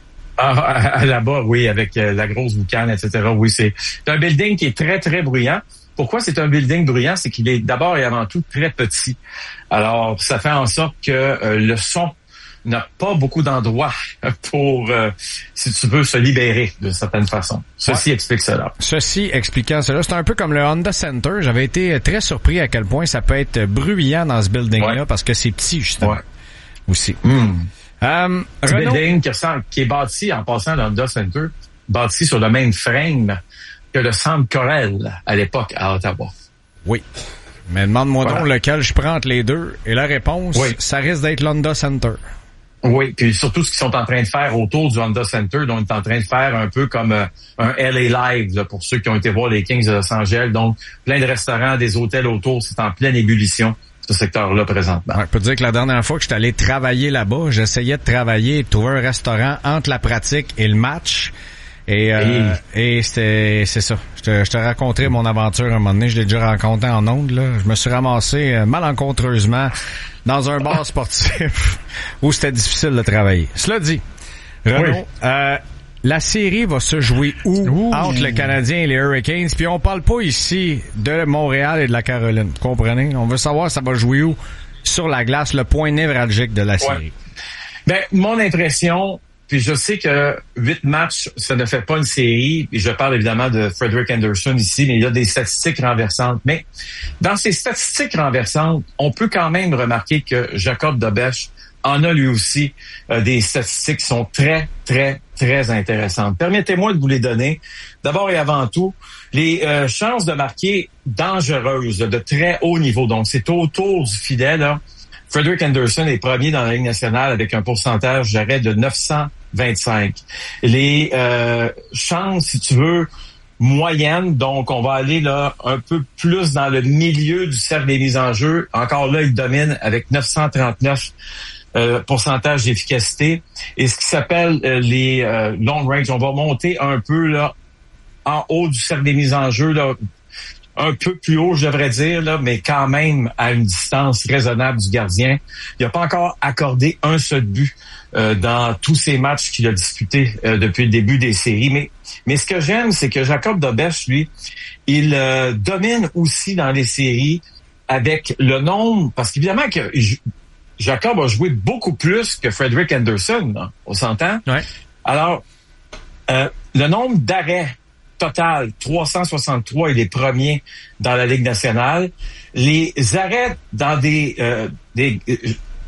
Ah, là-bas, oui, avec euh, la grosse boucane, et cetera. Oui, c'est, c'est un building qui est très, très bruyant. Pourquoi c'est un building bruyant? C'est qu'il est d'abord et avant tout très petit. Alors, ça fait en sorte que euh, le son n'a pas beaucoup d'endroits pour, euh, si tu veux, se libérer d'une certaine façon. Ceci ouais. explique cela. Ceci expliquant cela. C'est un peu comme le Honda Center. J'avais été très surpris à quel point ça peut être bruyant dans ce building-là ouais. parce que c'est petit, justement. Ouais. Aussi. Mm. Um, un building qui, ressemble, qui est bâti, en passant le Honda Center, bâti sur le même frame que le Centre Corel à l'époque à Ottawa. Oui. Mais demande-moi voilà. donc lequel je prends entre les deux. Et la réponse, oui. ça risque d'être l'Honda Center. Oui, puis surtout ce qu'ils sont en train de faire autour du Honda Center, donc ils sont en train de faire un peu comme euh, un L A Live là, pour ceux qui ont été voir les Kings de Los Angeles. Donc, plein de restaurants, des hôtels autour, c'est en pleine ébullition, ce secteur-là présentement. Ouais, je peux te dire que la dernière fois que j'étais allé travailler là-bas, j'essayais de travailler et de trouver un restaurant entre la pratique et le match. Et, euh, et... et c'est, c'est ça. Je te, je te raconterai mon aventure un moment donné. Je l'ai déjà rencontré en ondes, là. Je me suis ramassé euh, malencontreusement dans un bar sportif où c'était difficile de travailler. Cela dit, Renaud, oui. euh, la série va se jouer où Ouh. entre le Canadien et les Hurricanes? Puis on parle pas ici de Montréal et de la Caroline. Vous comprenez? On veut savoir ça va jouer où sur la glace, le point névralgique de la série. Ouais. Ben, mon impression... Puis je sais que huit matchs, ça ne fait pas une série. Et je parle évidemment de Frederik Andersen ici, mais il y a des statistiques renversantes. Mais dans ces statistiques renversantes, on peut quand même remarquer que Jacob Dobeš en a lui aussi euh, des statistiques qui sont très, très, très intéressantes. Permettez-moi de vous les donner. D'abord et avant tout, les euh, chances de marquer dangereuses, de très haut niveau. Donc, c'est autour du filet, là. Frederik Andersen est premier dans la Ligue nationale avec un pourcentage d'arrêt de neuf cent vingt-cinq. Les euh, chances, si tu veux, moyennes, donc on va aller là un peu plus dans le milieu du cercle des mises en jeu. Encore là, il domine avec neuf cent trente-neuf euh, pourcentage d'efficacité. Et ce qui s'appelle euh, les euh, long range, on va monter un peu là en haut du cercle des mises en jeu, là, un peu plus haut, je devrais dire, là, mais quand même à une distance raisonnable du gardien. Il n'a pas encore accordé un seul but euh, dans tous ces matchs qu'il a disputés euh, depuis le début des séries. Mais, mais ce que j'aime, c'est que Jacob Dobeš, lui, il euh, domine aussi dans les séries avec le nombre, parce qu'évidemment que Jacob a joué beaucoup plus que Frederik Andersen, là, on s'entend? Ouais. Alors, euh, le nombre d'arrêts total, trois cent soixante-trois, il est premier dans la Ligue nationale. Les arrêts dans des, euh, des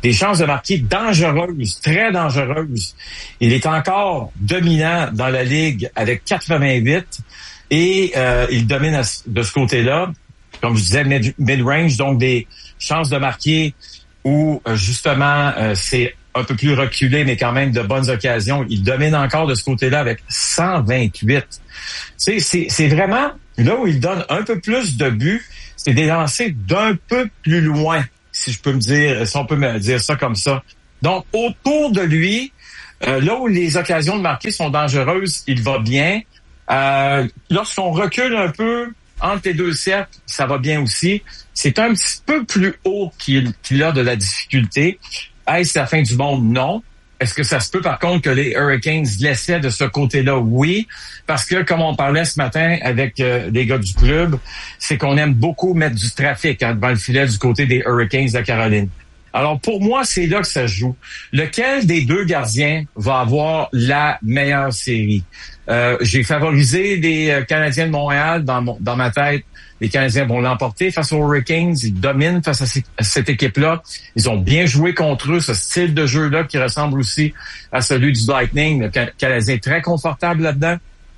des chances de marquer dangereuses, très dangereuses. Il est encore dominant dans la Ligue avec quatre-vingt-huit et euh, il domine à, de ce côté-là. Comme je disais, mid- mid-range, donc des chances de marquer où euh, justement euh, c'est un peu plus reculé, mais quand même de bonnes occasions. Il domine encore de ce côté-là avec cent vingt-huit. Tu sais, c'est, c'est vraiment là où il donne un peu plus de buts, c'est des lancers d'un peu plus loin, si je peux me dire, si on peut me dire ça comme ça. Donc, autour de lui, euh, là où les occasions de marquer sont dangereuses, il va bien. Euh, lorsqu'on recule un peu entre les deux cercles, ça va bien aussi. C'est un petit peu plus haut qu'il, qu'il a de la difficulté. Est-ce la fin du monde? Non. Est-ce que ça se peut, par contre, que les Hurricanes laissaient de ce côté-là? Oui. Parce que, comme on parlait ce matin avec euh, les gars du club, c'est qu'on aime beaucoup mettre du trafic hein, devant le filet du côté des Hurricanes de Caroline. Alors, pour moi, c'est là que ça se joue. Lequel des deux gardiens va avoir la meilleure série? Euh, j'ai favorisé les euh, Canadiens de Montréal dans, mon, dans ma tête. Les Canadiens vont l'emporter face aux Hurricanes. Ils dominent face à, ces, à cette équipe-là. Ils ont bien joué contre eux, ce style de jeu-là qui ressemble aussi à celui du Lightning. Le Canadien est très confortable là-dedans.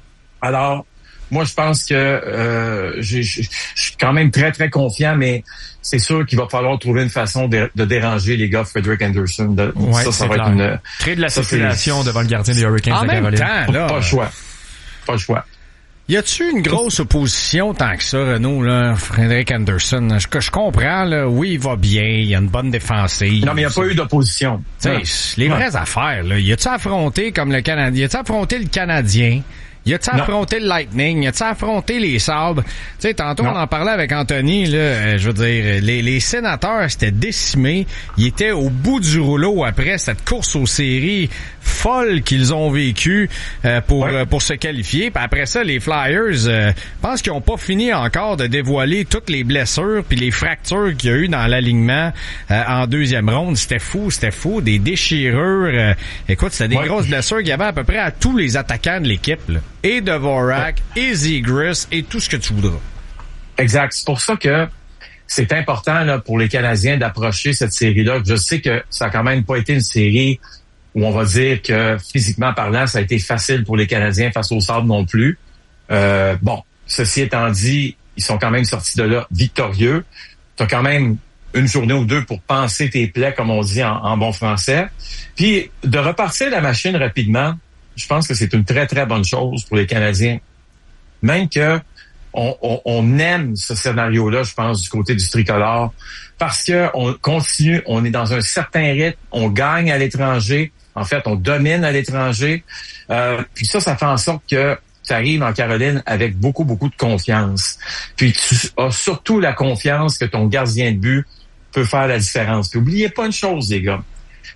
Alors, moi, je pense que euh, je suis quand même très, très confiant, mais c'est sûr qu'il va falloir trouver une façon de, de déranger les gars Frederik Andersen. De, ouais, ça, ça va clair. être une... Créer de la ça, circulation devant le gardien des Hurricanes en de même Caroline. temps, là, pas le choix. Pas le choix. Y a-tu une grosse opposition tant que ça, Renaud, là, Frederik Andersen? Je, je comprends, là, oui, il va bien, il y a une bonne défensive. Non, mais il n'y a pas eu d'opposition. T'sais, les vraies ouais. affaires, là. Y a-tu affronté comme le Canadien? Y a-tu affronté le Canadien? Y a-tu affronté le Lightning? Y a-tu affronté les Sabres? Tu sais, tantôt, non. on en parlait avec Anthony, là, euh, je veux dire, les, les sénateurs s'étaient décimés. Ils étaient au bout du rouleau après cette course aux séries folle qu'ils ont vécue euh, pour ouais. euh, pour se qualifier. Puis après ça, les Flyers, euh, je pense qu'ils ont pas fini encore de dévoiler toutes les blessures puis les fractures qu'il y a eu dans l'alignement euh, en deuxième ronde. C'était fou, c'était fou. Des déchirures. Euh, écoute, c'était des ouais. grosses blessures qu'il y avait à peu près à tous les attaquants de l'équipe, là. Et Dvorak, ouais. et Zegras, et tout ce que tu voudras. Exact. C'est pour ça que c'est important là, pour les Canadiens d'approcher cette série-là. Je sais que ça a quand même pas été une série où on va dire que physiquement parlant, ça a été facile pour les Canadiens face au Sabres non plus. Euh, bon, ceci étant dit, ils sont quand même sortis de là victorieux. Tu as quand même une journée ou deux pour penser tes plaies, comme on dit en, en bon français. Puis de repartir la machine rapidement, je pense que c'est une très, très bonne chose pour les Canadiens. Même que on, on, on aime ce scénario-là, je pense, du côté du tricolore, parce que on continue, on est dans un certain rythme, on gagne à l'étranger, en fait, on domine à l'étranger. Euh, puis ça, ça fait en sorte que tu arrives en Caroline avec beaucoup, beaucoup de confiance. Puis tu as surtout la confiance que ton gardien de but peut faire la différence. Puis oubliez pas une chose, les gars.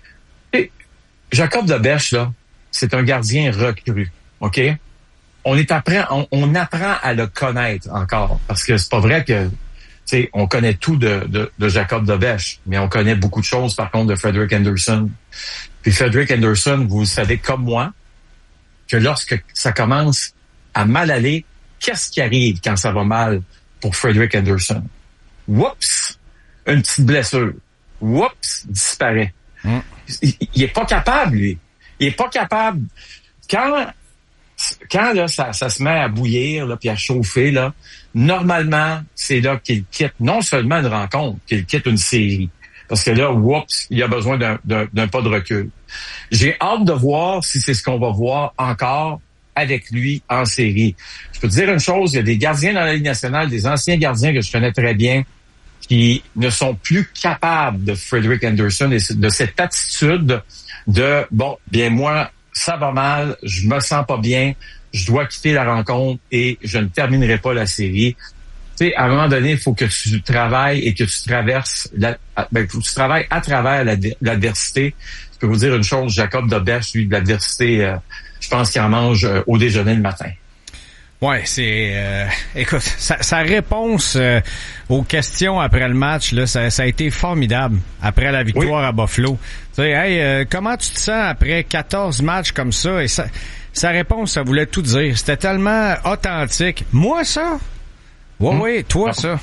Et Jacob Debesch, là, c'est un gardien recru, OK? On est après, on, on apprend à le connaître encore, parce que c'est pas vrai que, tu sais, on connaît tout de, de, de Jacob Debesch, mais on connaît beaucoup de choses, par contre, de Frederik Andersen. Puis Frederik Andersen, vous savez comme moi, que lorsque ça commence à mal aller, qu'est-ce qui arrive quand ça va mal pour Frederik Andersen? Oups! Une petite blessure. Oups! Disparaît. Mm. Il, il est pas capable, lui. Il est pas capable. Quand, quand là, ça, ça se met à bouillir, là, puis à chauffer, là, normalement, c'est là qu'il quitte non seulement une rencontre, qu'il quitte une série. Parce que là, oups, il y a besoin d'un, d'un, d'un pas de recul. J'ai hâte de voir si c'est ce qu'on va voir encore avec lui en série. Je peux te dire une chose, il y a des gardiens dans la Ligue nationale, des anciens gardiens que je connais très bien, qui ne sont plus capables de Frederik Andersen et de cette attitude de, bon, bien moi, ça va mal, je me sens pas bien, je dois quitter la rencontre et je ne terminerai pas la série. Tu sais, à un moment donné, il faut que tu travailles et que tu traverses, la, ben, faut que tu travailles à travers la, l'adversité. Je peux vous dire une chose, Jacob Debesch, lui, de l'adversité, euh, je pense qu'il en mange euh, au déjeuner le matin. Ouais, c'est euh, écoute, sa, sa réponse euh, aux questions après le match là, ça, ça a été formidable après la victoire oui. à Buffalo. Tu sais, hey, euh, comment tu te sens après quatorze matchs comme ça? Et ça, sa réponse, ça voulait tout dire. C'était tellement authentique. Moi ça? Ouais, mmh. oui, toi ça.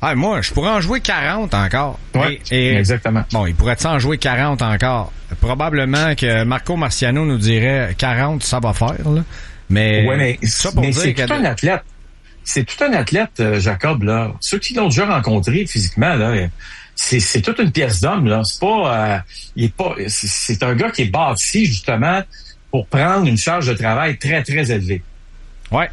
Ah, moi, je pourrais en jouer quarante encore. Oui, et, et, exactement. Bon, il pourrait en jouer quarante encore. Probablement que Marco Marciano nous dirait quarante, ça va faire, là. Mais, ouais, mais, ça pour mais dire c'est que... tout un athlète. C'est tout un athlète, euh, Jacob, là. Ceux qui l'ont déjà rencontré physiquement, là, c'est, c'est toute une pièce d'homme, là. C'est pas, euh, il est pas, c'est, c'est un gars qui est bâti, justement, pour prendre une charge de travail très, très élevée. Ouais.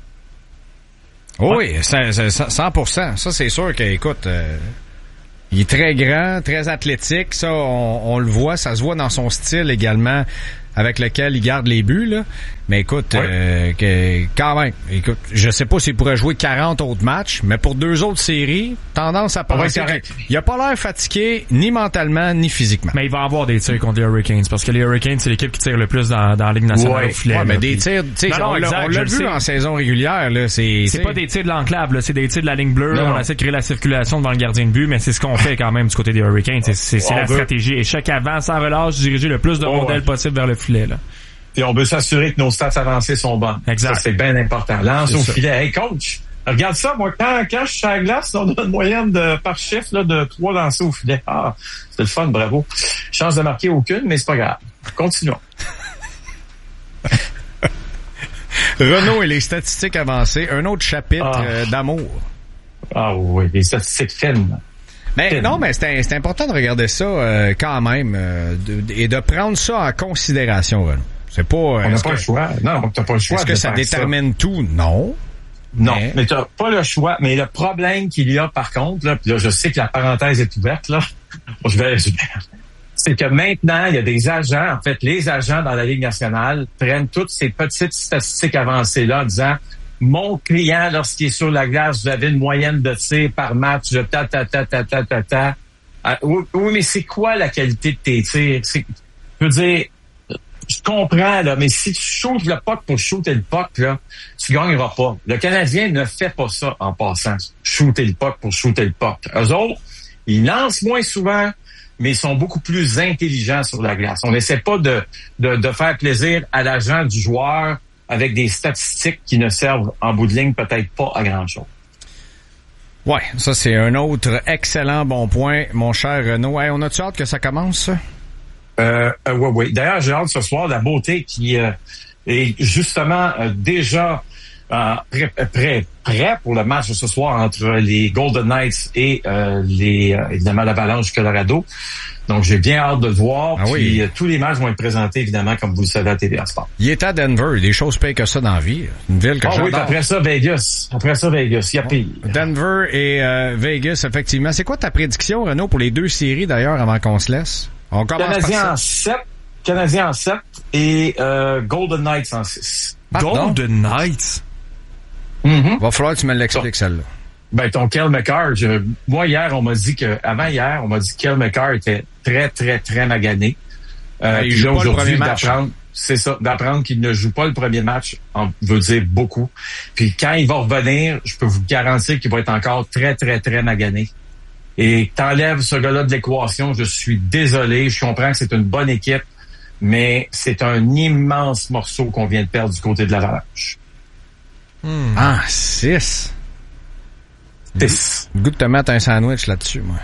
Oh ouais. Oui, c'est, c'est, cent pour cent. Ça, c'est sûr que, écoute, euh, il est très grand, très athlétique. Ça, on, on le voit. Ça se voit dans son style également, avec lequel il garde les buts, là. Mais écoute, ouais. euh, que, quand même, écoute, je sais pas s'il pourrait jouer quarante autres matchs, mais pour deux autres séries, tendance à penser qu'il a pas l'air fatigué, ni mentalement, ni physiquement. Mais il va avoir des tirs contre les Hurricanes, parce que les Hurricanes, c'est l'équipe qui tire le plus dans, dans la Ligue nationale ouais. au filet. Ouais, mais là, des puis... tirs, tu sais, on, non, l'a, exact, on l'a vu sais. en saison régulière, là, c'est... C'est t'sais... pas des tirs de l'enclave, là, c'est des tirs de la ligne bleue, non. On essaie de créer la circulation devant le gardien de but, mais c'est ce qu'on fait quand même du côté des Hurricanes, c'est, c'est, c'est la veut. stratégie. Et chaque avant, sans relâche, diriger le plus de oh, rondelles ouais. possible vers le filet, là. Puis on veut s'assurer que nos stats avancées sont bonnes. Exact. Ça, c'est bien important. Lance c'est au ça. filet. Hey, coach, regarde ça. Moi, quand, quand je suis à la glace, on a une moyenne de, par chiffre, là, de trois lancés au filet. Ah, c'est le fun, bravo. Chance de marquer aucune, mais c'est pas grave. Continuons. Renaud et les statistiques avancées. Un autre chapitre ah. euh, d'amour. Ah oui, les statistiques fines. Mais non, mais c'est, c'est important de regarder ça euh, quand même euh, de, et de prendre ça en considération, Renaud. C'est pas. On n'a pas que, le choix. Non, t'as pas le choix. Est-ce que ça détermine ça. tout? Non. Non, mais, mais t'as pas le choix. Mais le problème qu'il y a, par contre, là, puis là, je sais que la parenthèse est ouverte, là. je vais, je vais, c'est que maintenant, il y a des agents, en fait, les agents dans la Ligue nationale prennent toutes ces petites statistiques avancées-là en disant mon client, lorsqu'il est sur la glace, vous avez une moyenne de tirs par match de ta, ta, ta, ta, ta, ta, ta. Ah, oui, oui, mais c'est quoi la qualité de tes tirs? C'est, je veux dire, je comprends, là, mais si tu shootes le puck pour shooter le puck, là, tu gagneras pas. Le Canadien ne fait pas ça en passant. Shooter le puck pour shooter le puck. Eux autres, ils lancent moins souvent, mais ils sont beaucoup plus intelligents sur la glace. On n'essaie pas de, de, de faire plaisir à l'agent du joueur avec des statistiques qui ne servent en bout de ligne peut-être pas à grand-chose. Ouais, ça c'est un autre excellent bon point, mon cher Renaud. Hey, on a-tu hâte que ça commence, ça? Euh, euh, ouais, ouais. D'ailleurs, j'ai hâte ce soir, la beauté qui euh, est justement euh, déjà euh, prêt, prêt, prêt pour le match de ce soir entre les Golden Knights et euh, les euh, évidemment l'Avalanche du Colorado. Donc, j'ai bien hâte de le voir. Ah puis, oui. euh, tous les matchs vont être présentés, évidemment, comme vous le savez, à T V A Sport. Il est à Denver. Des choses payent que ça dans la vie. Une ville que ah, j'adore. Oui, après ça, Vegas. Après ça, Vegas. Il y a pire. Denver et euh, Vegas, effectivement. C'est quoi ta prédiction, Renaud, pour les deux séries, d'ailleurs, avant qu'on se laisse? On commence Canadien par ça. en sept. Canadien en sept et euh, Golden Knights en six. Golden Knights? Mm-hmm. Va falloir que tu me l'expliques, celle-là. Ben, ton Cale Makar, je, moi, hier, on m'a dit que, avant hier, on m'a dit que Cale Makar était très, très, très magané. Euh, il joue pas le premier match. C'est ça, d'apprendre qu'il ne joue pas le premier match, on veut dire beaucoup. Puis quand il va revenir, je peux vous garantir qu'il va être encore très, très, très magané. Et t'enlèves ce gars-là de l'équation, je suis désolé, je comprends que c'est une bonne équipe, mais c'est un immense morceau qu'on vient de perdre du côté de l'Avalanche. Hmm. Ah, six. six. Le goût de te mettre un sandwich là-dessus, moi.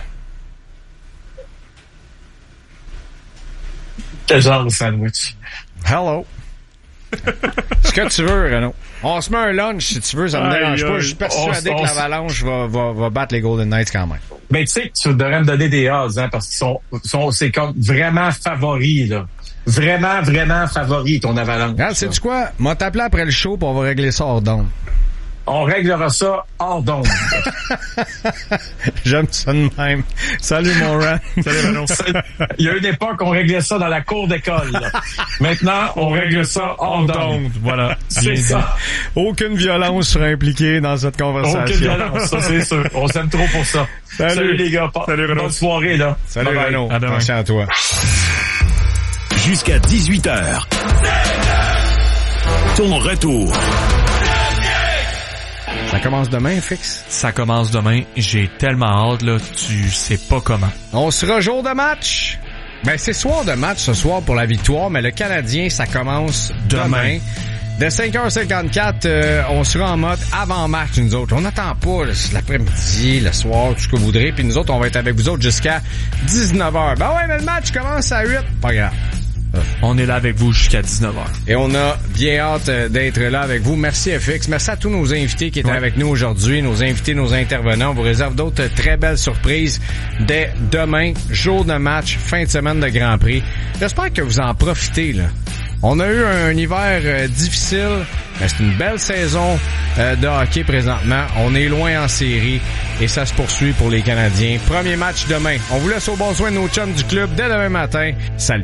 Quel genre de sandwich? Hello. Ce que tu veux, Renaud. On se met un lunch, si tu veux, ça me dérange pas. Je suis persuadé que l'Avalanche va, va, va battre les Golden Knights quand même. Ben, tu sais que tu devrais me donner des odds, hein, parce qu'ils sont, sont, c'est comme vraiment favoris, là. Vraiment, vraiment favoris, ton Avalanche. Regarde, sais-tu quoi? M'a t'appelé après le show, pis on va régler ça hors d'onde. On réglera ça hors d'onde. J'aime ça de même. Salut, mon Ran. Salut, Renaud. Il y a une époque, on réglait ça dans la cour d'école. Là. Maintenant, on règle ça hors d'onde. Voilà. C'est ça. Aucune violence sera impliquée dans cette conversation. Aucune violence, ça c'est sûr. On s'aime trop pour ça. Salut, Salut les gars. Salut, Renaud. Bonne soirée, là. Salut, bye Renaud. À demain. Merci à toi. Jusqu'à dix-huit heures. Ton retour. Ça commence demain, Fix? Ça commence demain. J'ai tellement hâte, là, tu sais pas comment. On sera jour de match. Ben, c'est soir de match ce soir pour la victoire, mais le Canadien, ça commence demain. demain. De cinq heures cinquante-quatre, euh, on sera en mode avant-match, nous autres. On n'attend pas là, l'après-midi, le soir, tout ce que vous voudrez. Puis nous autres, on va être avec vous autres jusqu'à dix-neuf heures. Ben ouais, mais le match commence à huit. Pas grave. On est là avec vous jusqu'à dix-neuf heures. Et on a bien hâte d'être là avec vous. Merci F X. Merci à tous nos invités qui étaient ouais. avec nous aujourd'hui, nos invités, nos intervenants. On vous réserve d'autres très belles surprises dès demain, jour de match, fin de semaine de Grand Prix. J'espère que vous en profitez, là. On a eu un hiver euh, difficile, mais c'est une belle saison euh, de hockey présentement. On est loin en série et ça se poursuit pour les Canadiens. Premier match demain. On vous laisse au bon soin de nos chums du club dès demain matin. Salut!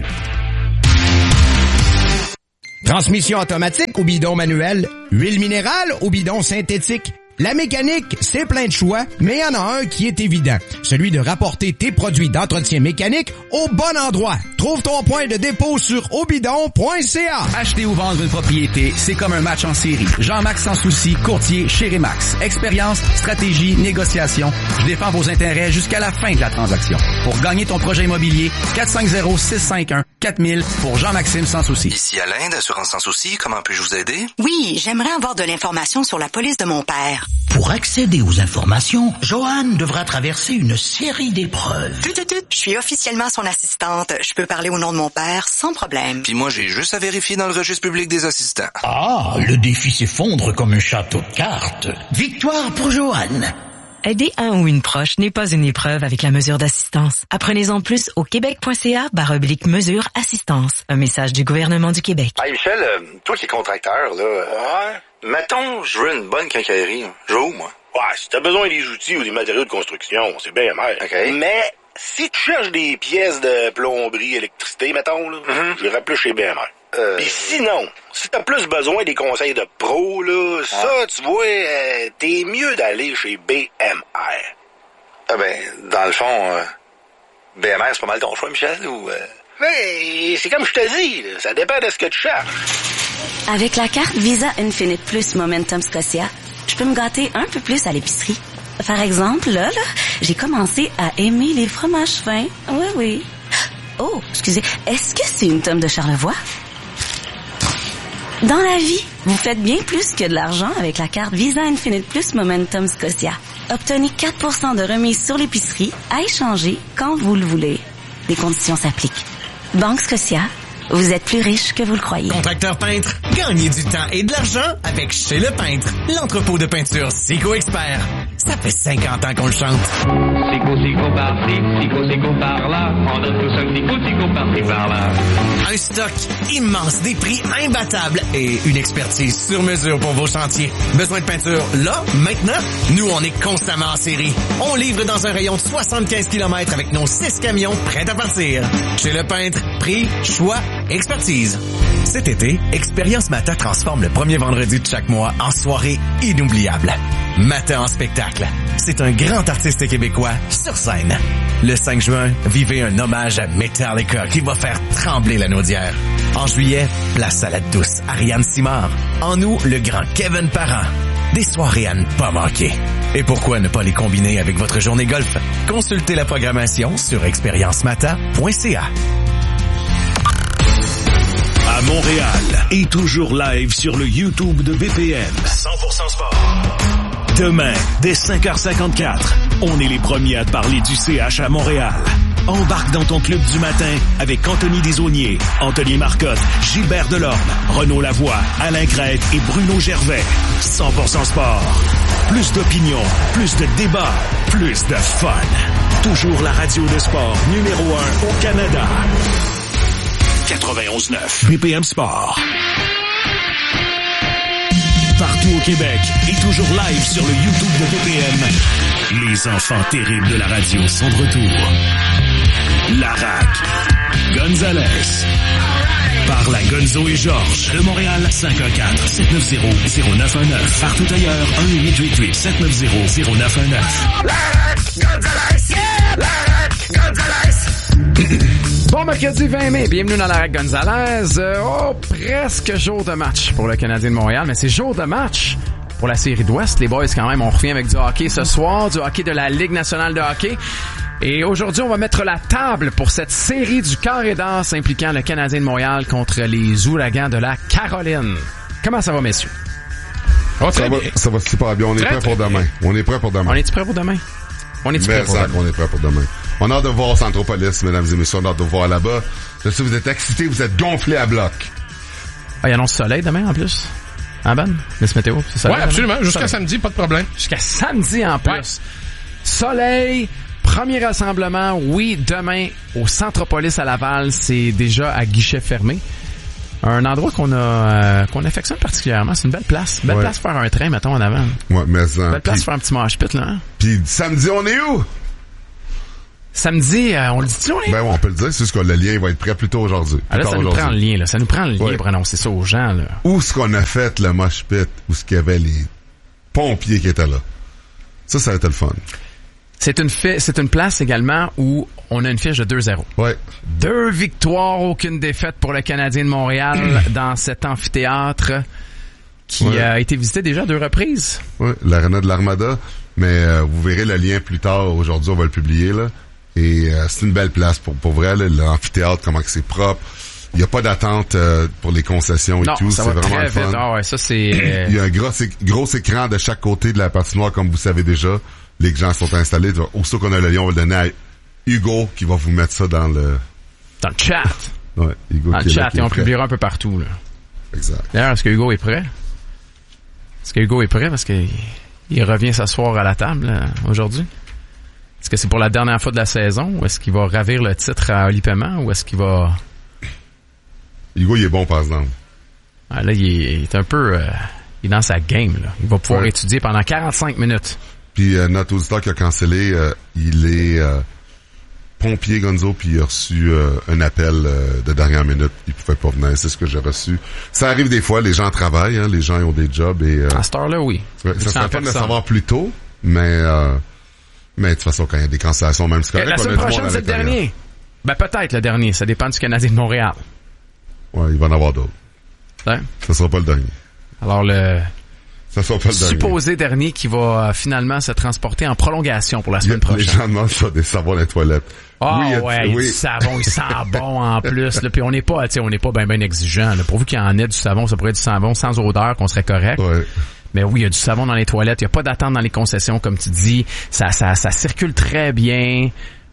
Transmission automatique ou bidon manuel, huile minérale ou bidon synthétique. La mécanique, c'est plein de choix, mais il y en a un qui est évident. Celui de rapporter tes produits d'entretien mécanique au bon endroit. Trouve ton point de dépôt sur obidon point c a. Acheter ou vendre une propriété, c'est comme un match en série. Jean-Max Sans Souci, courtier chez Remax. Expérience, stratégie, négociation. Je défends vos intérêts jusqu'à la fin de la transaction. Pour gagner ton projet immobilier, quatre cinq zéro, six cinq un, quatre mille pour Jean-Maxime Sans Souci. Ici Alain d'Assurance Sans Souci, comment puis-je vous aider? Oui, j'aimerais avoir de l'information sur la police de mon père. Pour accéder aux informations, Joanne devra traverser une série d'épreuves. Tut, tut, tut. Je suis officiellement son assistante. Je peux parler au nom de mon père sans problème. Puis moi, j'ai juste à vérifier dans le registre public des assistants. Ah, le défi s'effondre comme un château de cartes. Victoire pour Joanne. Aider un ou une proche n'est pas une épreuve avec la mesure d'assistance. Apprenez-en plus au québec.ca barre oblique mesure assistance. Un message du gouvernement du Québec. Hey Michel, euh, toi qui es contracteur, là, ouais. Mettons, je veux une bonne quincaillerie. Je veux où, moi? Ouais, si t'as besoin des outils ou des matériaux de construction, c'est bien amer. OK. Mais si tu cherches des pièces de plomberie, électricité, mettons, là, mm-hmm. j'irais plus chez B M R. Euh... Puis sinon, si t'as plus besoin des conseils de pro, là, ah. ça, tu vois, euh, t'es mieux d'aller chez B M R. Ah ben, dans le fond, euh, B M R, c'est pas mal ton choix, Michel, ou... Euh... Mais c'est comme je te dis, là, ça dépend de ce que tu cherches. Avec la carte Visa Infinite Plus Momentum Scotia, je peux me gâter un peu plus à l'épicerie. Par exemple, là, là, j'ai commencé à aimer les fromages fins. Oui, oui. Oh, excusez, est-ce que c'est une tome de Charlevoix? Dans la vie, vous faites bien plus que de l'argent avec la carte Visa Infinite Plus Momentum Scotia. Obtenez quatre pour cent de remise sur l'épicerie à échanger quand vous le voulez. Les conditions s'appliquent. Banque Scotia, vous êtes plus riche que vous le croyez. Contracteur peintre, gagnez du temps et de l'argent avec Chez le Peintre, l'entrepôt de peinture Sico Expert. Ça fait cinquante ans qu'on le chante. Sico, Sico par-ci, Sico, Sico par-là. On donne tous un petit coup, Sico par-ci, par-là. Un stock immense, des prix imbattables et une expertise sur mesure pour vos chantiers. Besoin de peinture là, maintenant? Nous, on est constamment en série. On livre dans un rayon de soixante-quinze kilomètres avec nos six camions prêts à partir. Chez le Peintre, prix, choix, expertise. Cet été, Expérience Mata transforme le premier vendredi de chaque mois en soirée inoubliable. Mata en spectacle. C'est un grand artiste québécois sur scène. Le cinq juin, vivez un hommage à Metallica qui va faire trembler la naudière. En juillet, place à la douce Ariane Simard. En août, le grand Kevin Parent. Des soirées à ne pas manquer. Et pourquoi ne pas les combiner avec votre journée golf? Consultez la programmation sur expérience mata point c a. À Montréal et toujours live sur le YouTube de B P M. cent pour cent sport. Demain, dès cinq heures cinquante-quatre, on est les premiers à parler du C H à Montréal. Embarque dans ton club du matin avec Anthony Desaulniers, Anthony Marcotte, Gilbert Delorme, Renaud Lavoie, Alain Crête et Bruno Gervais. cent pour cent sport. Plus d'opinion, plus de débats, plus de fun. Toujours la radio de sport numéro un au Canada. quatre-vingt-onze neuf B P M Sport. Partout au Québec et toujours live sur le YouTube de B P M. Les enfants terribles de la radio sont de retour. Larac, Gonzalez, par la Gonzo et Georges de Montréal, cinq un quatre, sept neuf zéro, zéro neuf un neuf. Partout ailleurs, un huit huit huit, sept neuf zéro, zéro neuf un neuf. Larac, Gonzalez, yeah! Larac, Gonzalez. Bon mercredi vingt mai, bienvenue dans la Gonzalez. Euh, oh, presque jour de match pour le Canadien de Montréal, mais c'est jour de match pour la série d'Ouest. Les boys, quand même, on revient avec du hockey ce soir, du hockey de la Ligue nationale de hockey. Et aujourd'hui, on va mettre la table pour cette série du carré d'as impliquant le Canadien de Montréal contre les Ouragans de la Caroline. comment ça va, messieurs? Oh, ça, va, ça va super bien. On est Très, prêt pour très demain. bien. On est prêt pour demain. On est-tu prêt pour demain? On est-tu prêt Mais pour ça, demain? on est prêt pour demain. On a hâte de voir Centropolis, mesdames et messieurs. On a hâte de voir là-bas. Je sais, vous êtes excités, vous êtes gonflés à bloc. Ah, il annonce soleil demain, en plus. En bonne? Miss Météo, c'est ça? Ouais, Ouais, absolument. Jusqu'à samedi, pas de problème. Jusqu'à samedi, en plus. Ouais. Soleil, premier rassemblement, oui, demain, au Centropolis à Laval. C'est déjà à guichet fermé. Un endroit qu'on a euh, qu'on affectionne particulièrement. C'est une belle place. Belle ouais. place pour faire un train, mettons, en avant. Ouais, mais ça. Belle place pour faire un petit mosh pit, là. Hein? Puis samedi, on est où? Samedi, euh, on le dit-tu, on est? Ben oui, on peut le dire. C'est juste que le lien va être prêt plus tôt aujourd'hui. Ah, là, ça nous prend le lien, là. Ça nous prend le lien ouais. pour annoncer ça aux gens, là. Où est-ce qu'on a fait le mosh pit? Où est-ce qu'il y avait les pompiers qui étaient là? Ça, ça a été le fun. C'est une fi- c'est une place également où on a une fiche de deux zéro. Ouais. Deux victoires, aucune défaite pour le Canadien de Montréal dans cet amphithéâtre qui ouais. a été visité déjà à deux reprises. Oui, l'Arena de l'Armada. Mais euh, vous verrez le lien plus tard. Aujourd'hui, on va le publier, là. Et euh, c'est une belle place pour, pour vrai, là, l'amphithéâtre, comment que c'est propre. Il n'y a pas d'attente euh, pour les concessions et non, tout. Ça c'est va vraiment très le fun. Vite. Ah ouais, ça c'est. Il y a un gros, gros écran de chaque côté de la patinoire, comme vous savez déjà. Les gens sont installés. Aussitôt qu'on a le lien, on va le donner à Hugo qui va vous mettre ça dans le... Dans le chat. Ouais, Hugo dans le chat, et on prêt. Publiera un peu partout, là. Exact. D'ailleurs, est-ce que Hugo est prêt? Est-ce que Hugo est prêt? Parce qu'il il revient s'asseoir à la table, là, aujourd'hui. Est-ce que c'est pour la dernière fois de la saison? Ou est-ce qu'il va ravir le titre à Oli Paiement? Ou est-ce qu'il va... Hugo, il est bon, par exemple. Ah, là, il est, il est un peu... Euh, il est dans sa game, là. Il va pouvoir ouais. étudier pendant quarante-cinq minutes. Puis euh, notre auditeur qui a cancellé, euh, il est euh, pompier Gonzo, puis il a reçu euh, un appel euh, de dernière minute. Il pouvait pas venir, c'est ce que j'ai reçu. Ça arrive des fois, les gens travaillent, hein, les gens ont des jobs. Et, euh, à cette heure-là, oui. Ouais, ça serait pas de le savoir plus tôt, mais euh, mais de toute façon, quand il y a des cancellations, même si c'est correct, la semaine prochaine, c'est le dernier. Ben peut-être le dernier, ça dépend du Canadien de Montréal. Ouais, il va en avoir d'autres. Hein? Ça sera pas le dernier. Alors le... Ça sera pas le supposé dernier. dernier qui va euh, finalement se transporter en prolongation pour la semaine a, prochaine. Les gens demandent ça, des savons dans les toilettes. Ah oh, oui, ouais, il y a oui. du savon, il sent bon en plus. Là, puis on n'est pas, tu sais, on n'est pas bien ben exigeant. Là. Pourvu qu'il y en ait du savon, ça pourrait être du savon sans odeur, qu'on serait correct. Ouais. Mais oui, il y a du savon dans les toilettes. Il n'y a pas d'attente dans les concessions, comme tu dis. Ça, ça, ça circule très bien.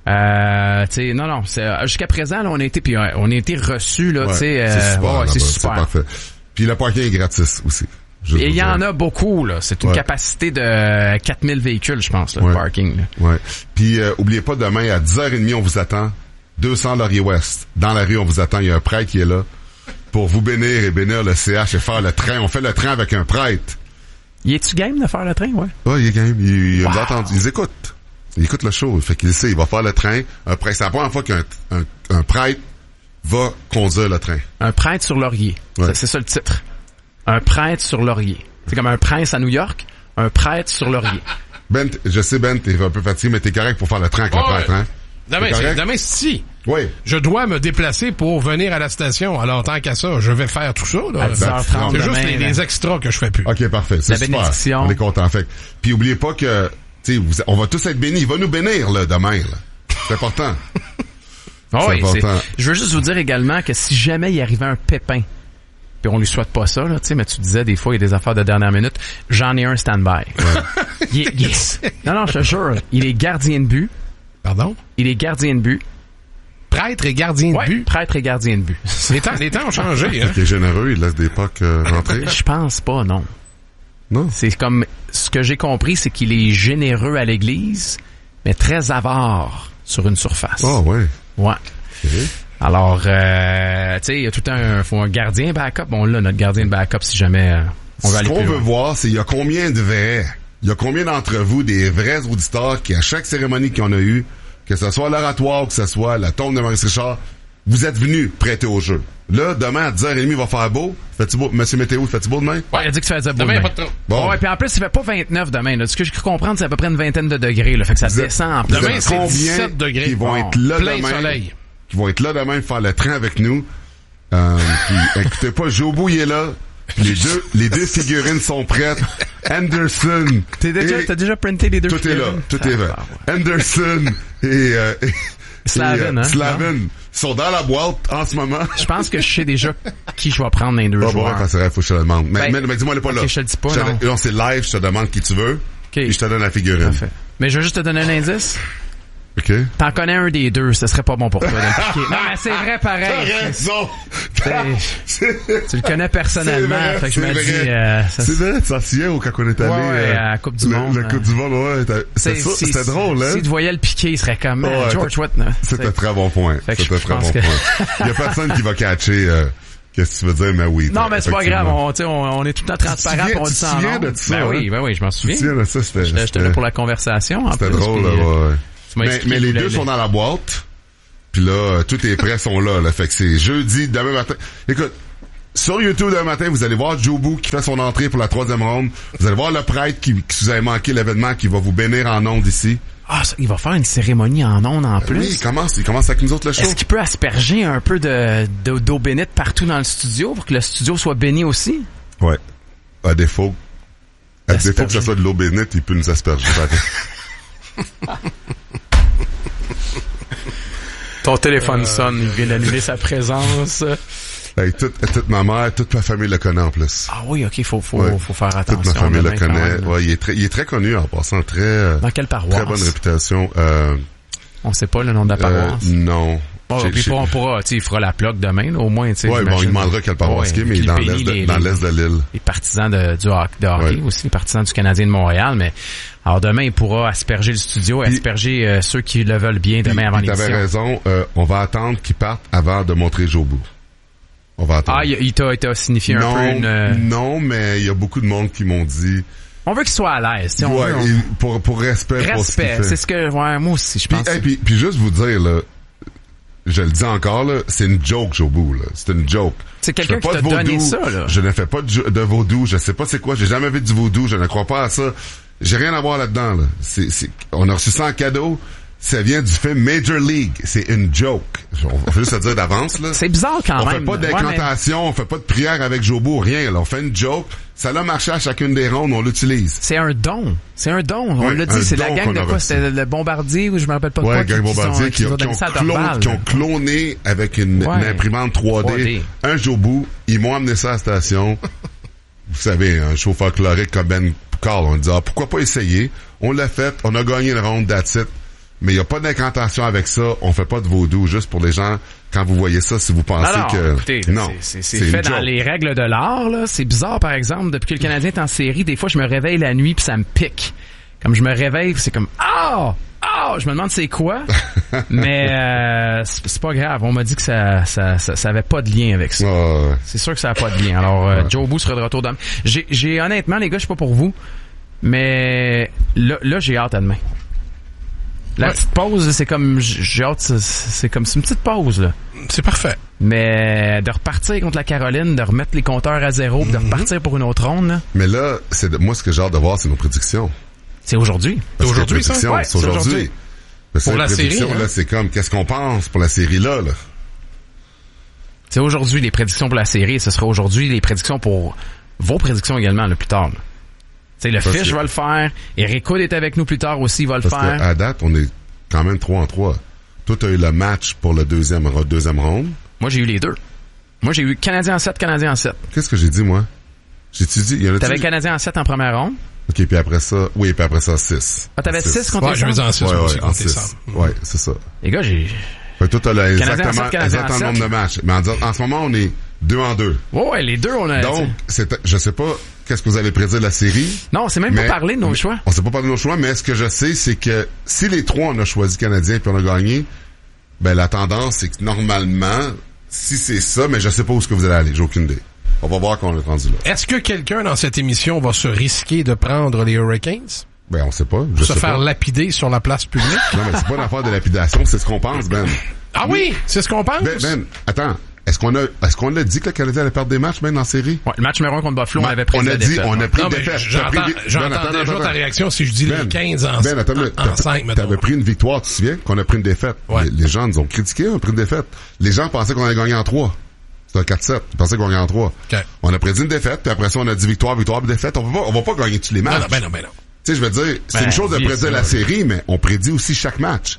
Euh, tu sais, non, non. C'est, jusqu'à présent, là, on a été, puis on a été reçus là, ouais, tu sais. C'est euh, super. Ouais, c'est super. C'est parfait. Puis le parking est gratis aussi. Et il y en a beaucoup, là. C'est une ouais. capacité de quatre mille véhicules, je pense, là, ouais. le parking. Là. Ouais. Puis, euh, oubliez pas, demain, à dix heures trente, on vous attend. deux cents Laurier-Ouest. Dans la rue, on vous attend. Il y a un prêtre qui est là pour vous bénir et bénir le C H et faire le train. On fait le train avec un prêtre. Il est-tu game de faire le train, ouais? Ouais, il est game. Il, il wow. entend, ils écoutent. Ils écoutent le show. Fait qu'il sait, il va faire le train. Un prêtre. C'est la première fois qu'un un, un prêtre va conduire le train. Un prêtre sur Laurier. Ouais. C'est, c'est ça le titre. Un prêtre sur Laurier. C'est comme un prince à New York, un prêtre sur Laurier. Ben, je sais, Ben, t'es un peu fatigué, mais t'es correct pour faire le train avec oh, le prêtre, hein? Demain, c'est, demain, si. Oui. Je dois me déplacer pour venir à la station. Alors, tant qu'à ça, je vais faire tout ça, là. À dix heures trente c'est demain, juste les, les extras que je fais plus. OK, parfait. C'est la super. Bénédiction. On est content. Fait. Puis, oubliez pas que, tu sais, on va tous être bénis. Il va nous bénir, là, demain, là. C'est important. Oh, c'est oui, important. C'est... Je veux juste vous dire également que si jamais il arrivait un pépin, puis on lui souhaite pas ça, là, tu sais, mais tu disais, des fois, il y a des affaires de dernière minute. J'en ai un stand-by. Ouais. il est, il est... Non, non, je te jure, il est gardien de but. Pardon? Il est gardien de but. Prêtre et gardien de ouais, but? Prêtre et gardien de but. Les temps, les temps ont changé, hein? Il est généreux, il laisse des pucks euh, rentrer. Je pense pas, non. Non? C'est comme, ce que j'ai compris, c'est qu'il est généreux à l'église, mais très avare sur une surface. Ah, oh, ouais. Ouais. Okay. Alors, euh, tu sais, il y a tout un, faut un gardien backup. Bon, là, notre gardien de backup, si jamais euh, on veut aller plus loin. Ce qu'on veut voir, c'est il y a combien de vrais, il y a combien d'entre vous, des vrais auditeurs qui, à chaque cérémonie qu'on a eue, que ce soit l'oratoire, que ce soit la tombe de Maurice Richard, vous êtes venus prêter au jeu. Là, demain, à dix heures trente, il va faire beau. Fais-tu beau? Monsieur Météo, fais-tu beau demain? Ouais, il a dit que ça faisait beau demain. Demain, pas de trop. Bon. Ouais, puis en plus, il fait pas vingt-neuf demain, là. Ce que j'ai cru comprendre, c'est à peu près une vingtaine de degrés, là. Fait que ça vous descend en plus. Demain, c'est dix-sept degrés. Qui vont bon, être là plein demain. soleil. Qui vont être là demain faire le train avec nous. Euh, puis, écoutez pas, Jobo, il est là. Les deux, les deux figurines sont prêtes. Anderson. T'es déjà, et... T'as déjà printé les deux tout figurines? Tout est là, tout est là. Anderson et, euh, et Slavin, et, hein? Slavin sont dans la boîte en ce moment. Je pense que je sais déjà qui je vais prendre dans les deux oh, joueurs. Bon, c'est vrai, faut que je te le demande. Mais, ben, mais, mais dis-moi, elle est pas okay, là. Je te le dis pas, je te, non. non, c'est live, je te demande qui tu veux. Okay. Puis je te donne la figurine. Parfait. Mais je vais juste te donner un indice. OK. T'en connais un des deux, ce serait pas bon pour toi. Non, mais c'est vrai pareil. T'as raison. Tu le connais personnellement, vrai, fait que je me vrai. dis... Euh, ça, c'est vrai, tu t'en souviens au quand on est allé... Ouais, euh, à la Coupe du le, Monde. La Coupe du Monde, ouais. C'était, ça, si, c'était drôle, hein? Si tu voyais le piqué, il serait comme ouais, George Watt. C'était un très bon point. C'était un très bon que... point. Il y a personne qui va catcher... Euh, Qu'est-ce que tu veux dire, mais oui. Non, mais c'est pas grave, on, on, on est tout le temps transparent, on dit ça en nom. De ça, ben hein? oui, ben oui, je m'en souviens. Tu te souviens de ça, c'était... J'étais là pour la conversation, en C'était plus. drôle, puis, là, ouais. Mais, mais les deux les... sont dans la boîte, puis là, tous les prêts sont là, là. Fait que c'est jeudi, demain matin. Écoute, sur YouTube demain matin, vous allez voir Jobu qui fait son entrée pour la troisième ronde. Vous allez voir le prêtre qui, qui vous avez manqué l'événement, qui va vous bénir en ondes ici. Ah, ça, il va faire une cérémonie en ondes en plus. Oui, il commence, il commence avec nous autres le show. Est-ce qu'il peut asperger un peu de, de d'eau bénite partout dans le studio pour que le studio soit béni aussi? Ouais. À défaut, à défaut que ce soit de l'eau bénite, il peut nous asperger. Ton téléphone euh... sonne, il vient d'annuler sa présence. Hey, toute, toute ma mère, toute ma famille le connaît en plus. Ah oui, ok, faut, faut, ouais. faut faire attention. Toute ma famille le connaît. Ouais, il est très, il est très connu en passant, très. Dans quelle paroisse? Très bonne réputation. Euh, On sait pas le nom de la paroisse. Euh, non. Bon, puis on pourra, tu sais, il fera la plaque demain, là, au moins, tu sais. Ouais, bon, il demandera quelle paroisse ouais, qui est, mais dans l'est, de, les, dans l'est de l'île. Les partisans de, du hockey, de hockey ouais. aussi, les partisans du Canadien de Montréal, mais alors demain, il pourra asperger le studio, puis, asperger euh, ceux qui le veulent bien demain puis, avant puis l'émission. T'avais raison, euh, on va attendre qu'ils partent avant de montrer Jobu. On va attendre. Ah, il, il, t'a, il t'a signifié non, un peu une... Euh... Non, mais il y a beaucoup de monde qui m'ont dit... On veut qu'il soit à l'aise. Ouais, on veut, on... pour, pour respect. Respect, pour ce qu'il fait. C'est ce que... Ouais, moi aussi, je pense. Puis, hey, puis, puis juste vous dire, là, je le dis encore, là, c'est une joke, Jobu, là. C'est une joke. C'est quelqu'un qui t'a donné ça, là. Je ne fais pas de, de vaudou. Je sais pas c'est quoi. J'ai jamais vu du vaudou. Je ne crois pas à ça. J'ai rien à voir là-dedans, là. C'est, c'est, on a reçu ça en cadeau. Ça vient du film Major League. C'est une joke. On fait juste se dire d'avance, là. C'est bizarre quand on même. On fait pas d'incantation, ouais, mais... on fait pas de prière avec Jobu, rien, là. On fait une joke. Ça l'a marché à chacune des rondes, on l'utilise. C'est un don. C'est un don. On ouais, l'a dit, c'est la gang de quoi? C'était le Bombardier ou je me rappelle pas ouais, quoi. Gang qui, Bombardier qui, qui, qui, ont, qui, ont clone, qui ont cloné avec une, ouais. une imprimante trois D, trois D. Un Jobu. Ils m'ont amené ça à la station. Vous savez, un chauffeur chlorique comme Ben Carl. On dit, ah, pourquoi pas essayer? On l'a fait. On a gagné le round, that's it. Mais il n'y a pas d'incantation avec ça. On fait pas de vaudou. Juste pour les gens, quand vous voyez ça, si vous pensez non, non, que... Écoutez, non, c'est, c'est, c'est, c'est fait dans les règles de l'art. Là. C'est bizarre, par exemple, depuis que le Canadien est en série, des fois, je me réveille la nuit puis ça me pique. Comme je me réveille, c'est comme « Ah! Ah! » Je me demande c'est quoi. Mais euh, c'est, c'est pas grave. On m'a dit que ça ça, ça ça avait pas de lien avec ça. Oh, ouais. C'est sûr que ça a pas de lien. Alors, euh, ouais. Jobu sera de retour demain. J'ai, j'ai honnêtement, les gars, je sais pas pour vous, mais là, là j'ai hâte à demain. La ouais. petite pause, c'est comme, j'ai hâte, c'est, c'est comme, c'est une petite pause, là. C'est parfait. Mais de repartir contre la Caroline, de remettre les compteurs à zéro, mm-hmm. de repartir pour une autre ronde, là. Mais là, c'est de, moi, ce que j'ai hâte de voir, c'est nos prédictions. C'est aujourd'hui. Parce c'est aujourd'hui, ça? Ouais, c'est aujourd'hui. aujourd'hui. Parce pour la série, hein? Là, c'est comme, qu'est-ce qu'on pense pour la série, là, là? C'est aujourd'hui les prédictions pour la série, et ce sera aujourd'hui les prédictions pour vos prédictions également, là, plus tard, là. T'sais, le Fish que... va le faire. Eric Hood est avec nous plus tard aussi, il va le Parce faire. Que à date, on est quand même trois en trois. Toi, t'as eu le match pour le deuxième, deuxième round. Moi, j'ai eu les deux. Moi, j'ai eu Canadien en sept, Canadien en sept. Qu'est-ce que j'ai dit, moi? J'ai-tu dit? Il y en a T'avais Canadien en sept en première ronde. OK, puis après ça, oui, puis après ça, six. Ah, t'avais six contre ouais, les Sables? Ouais, en six, ouais, aussi ouais, contre les Sables. Ouais, c'est ça. Les gars, j'ai... Fait que toi, t'as le, exactement, sept, exactement le nombre de matchs. Mais en, en ce moment, on est deux en deux. Ouais, ouais, les deux, on a... Donc, c'est, je sais pas qu'est-ce que vous allez prédire de la série. Non, c'est même mais, pas parlé de nos choix. On sait pas parler de nos choix, mais ce que je sais, c'est que si les trois, on a choisi Canadien puis on a gagné, ben la tendance, c'est que normalement, si c'est ça, mais je sais pas où est-ce que vous allez aller, j'ai aucune idée. On va voir quand on est rendu là. Est-ce que quelqu'un dans cette émission va se risquer de prendre les Hurricanes? Ben, on sait pas. Je se sais faire pas. lapider sur la place publique? Non, mais c'est pas une affaire de lapidation, c'est ce qu'on pense, Ben. Ah oui, oui? C'est ce qu'on pense? Ben, Ben, attends. Est-ce qu'on a, est-ce qu'on a dit que le Canadien allait perdre des matchs, même, dans la série? Ouais, le match numéro un contre Buffalo, on avait pris on a la dit, défaite. on a pris non, une défaite. J'entends, pris, j'entends ben, attends, déjà attends, ta réaction si je dis Ben, les quinze en, ben, attends, en, en cinq, mettons. T'avais pris une victoire, tu te souviens, qu'on a pris une défaite. Ouais. Les, les gens nous ont critiqué, on a pris une défaite. Les gens pensaient qu'on allait gagner en trois. C'était un quatre sept. Ils pensaient qu'on gagnait en trois. Okay. On a prédit une défaite, puis après ça, on a dit victoire, victoire, défaite. On va pas, on va pas gagner tous les matchs. Non, non, ben non, ben non. Tu sais, je veux dire, c'est ben, une chose de prédire ça, la oui. série, mais on prédit aussi chaque match.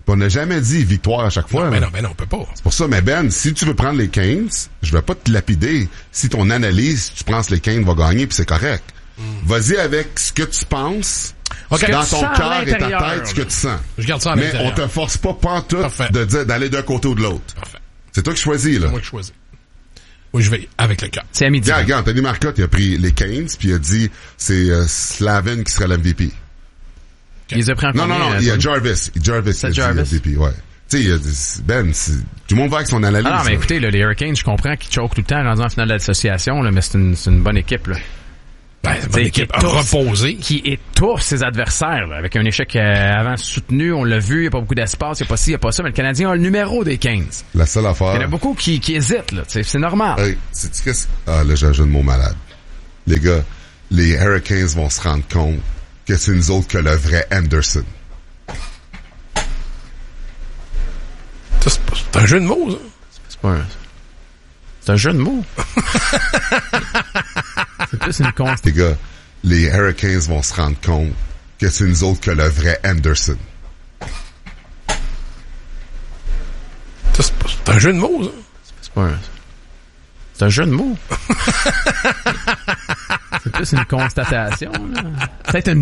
On n'a jamais dit victoire à chaque fois. Non, mais non, mais non, on peut pas. C'est pour ça, mais Ben, si tu veux prendre les Canes, je vais pas te lapider. Si ton analyse, tu penses que les Canes vont gagner, puis c'est correct. Mm. Vas-y avec ce que tu penses, okay. dans ton cœur et ta tête, ce que tu sens. Je garde ça à mais on te force pas pantoute de dire d'aller d'un côté ou de l'autre. Parfait. C'est toi qui choisis, là. C'est moi qui choisis. Oui, je vais avec le cœur. C'est à midi. Regarde, regarde, Anthony Marcotte, il a pris les Canes, puis il a dit c'est euh, Slavin qui sera l'M V P. Okay. Il les a pris en Non, non, non, il y a Jarvis. Jarvis, c'est il a Jarvis. dit M V P, ouais. Tu sais, Ben, tout le monde va avec son analyse. Ah non, mais écoutez, là, les Hurricanes, je comprends qu'ils choquent tout le temps rendant en finale de l'association, là, mais c'est une, c'est une bonne équipe, là. Ben, c'est une bonne équipe reposée. Qui étouffe ses adversaires, là, avec un échec euh, avant soutenu, on l'a vu, il n'y a pas beaucoup d'espace, il n'y a pas ci, il n'y a pas ça, mais le Canadien a le numéro des Canes. La seule affaire. Il y en a beaucoup qui, qui hésitent, là, c'est normal. Hey, c'est-tu qu'est-ce... Ah, là, j'ai un jeu de mots malade. Les gars, les Hurricanes vont se rendre compte que c'est nous autres que le vrai Anderson. Ça, c'est, pas, c'est un jeu de mots, ça. C'est pas un... C'est un jeu de mots. C'est plus une constante. Les gars, les Hurricanes vont se rendre compte que c'est nous autres que le vrai Anderson. Ça, c'est, pas, c'est un jeu de mots, ça. C'est pas un... C'est un jeu de mots. C'est plus une constatation, là. Peut-être une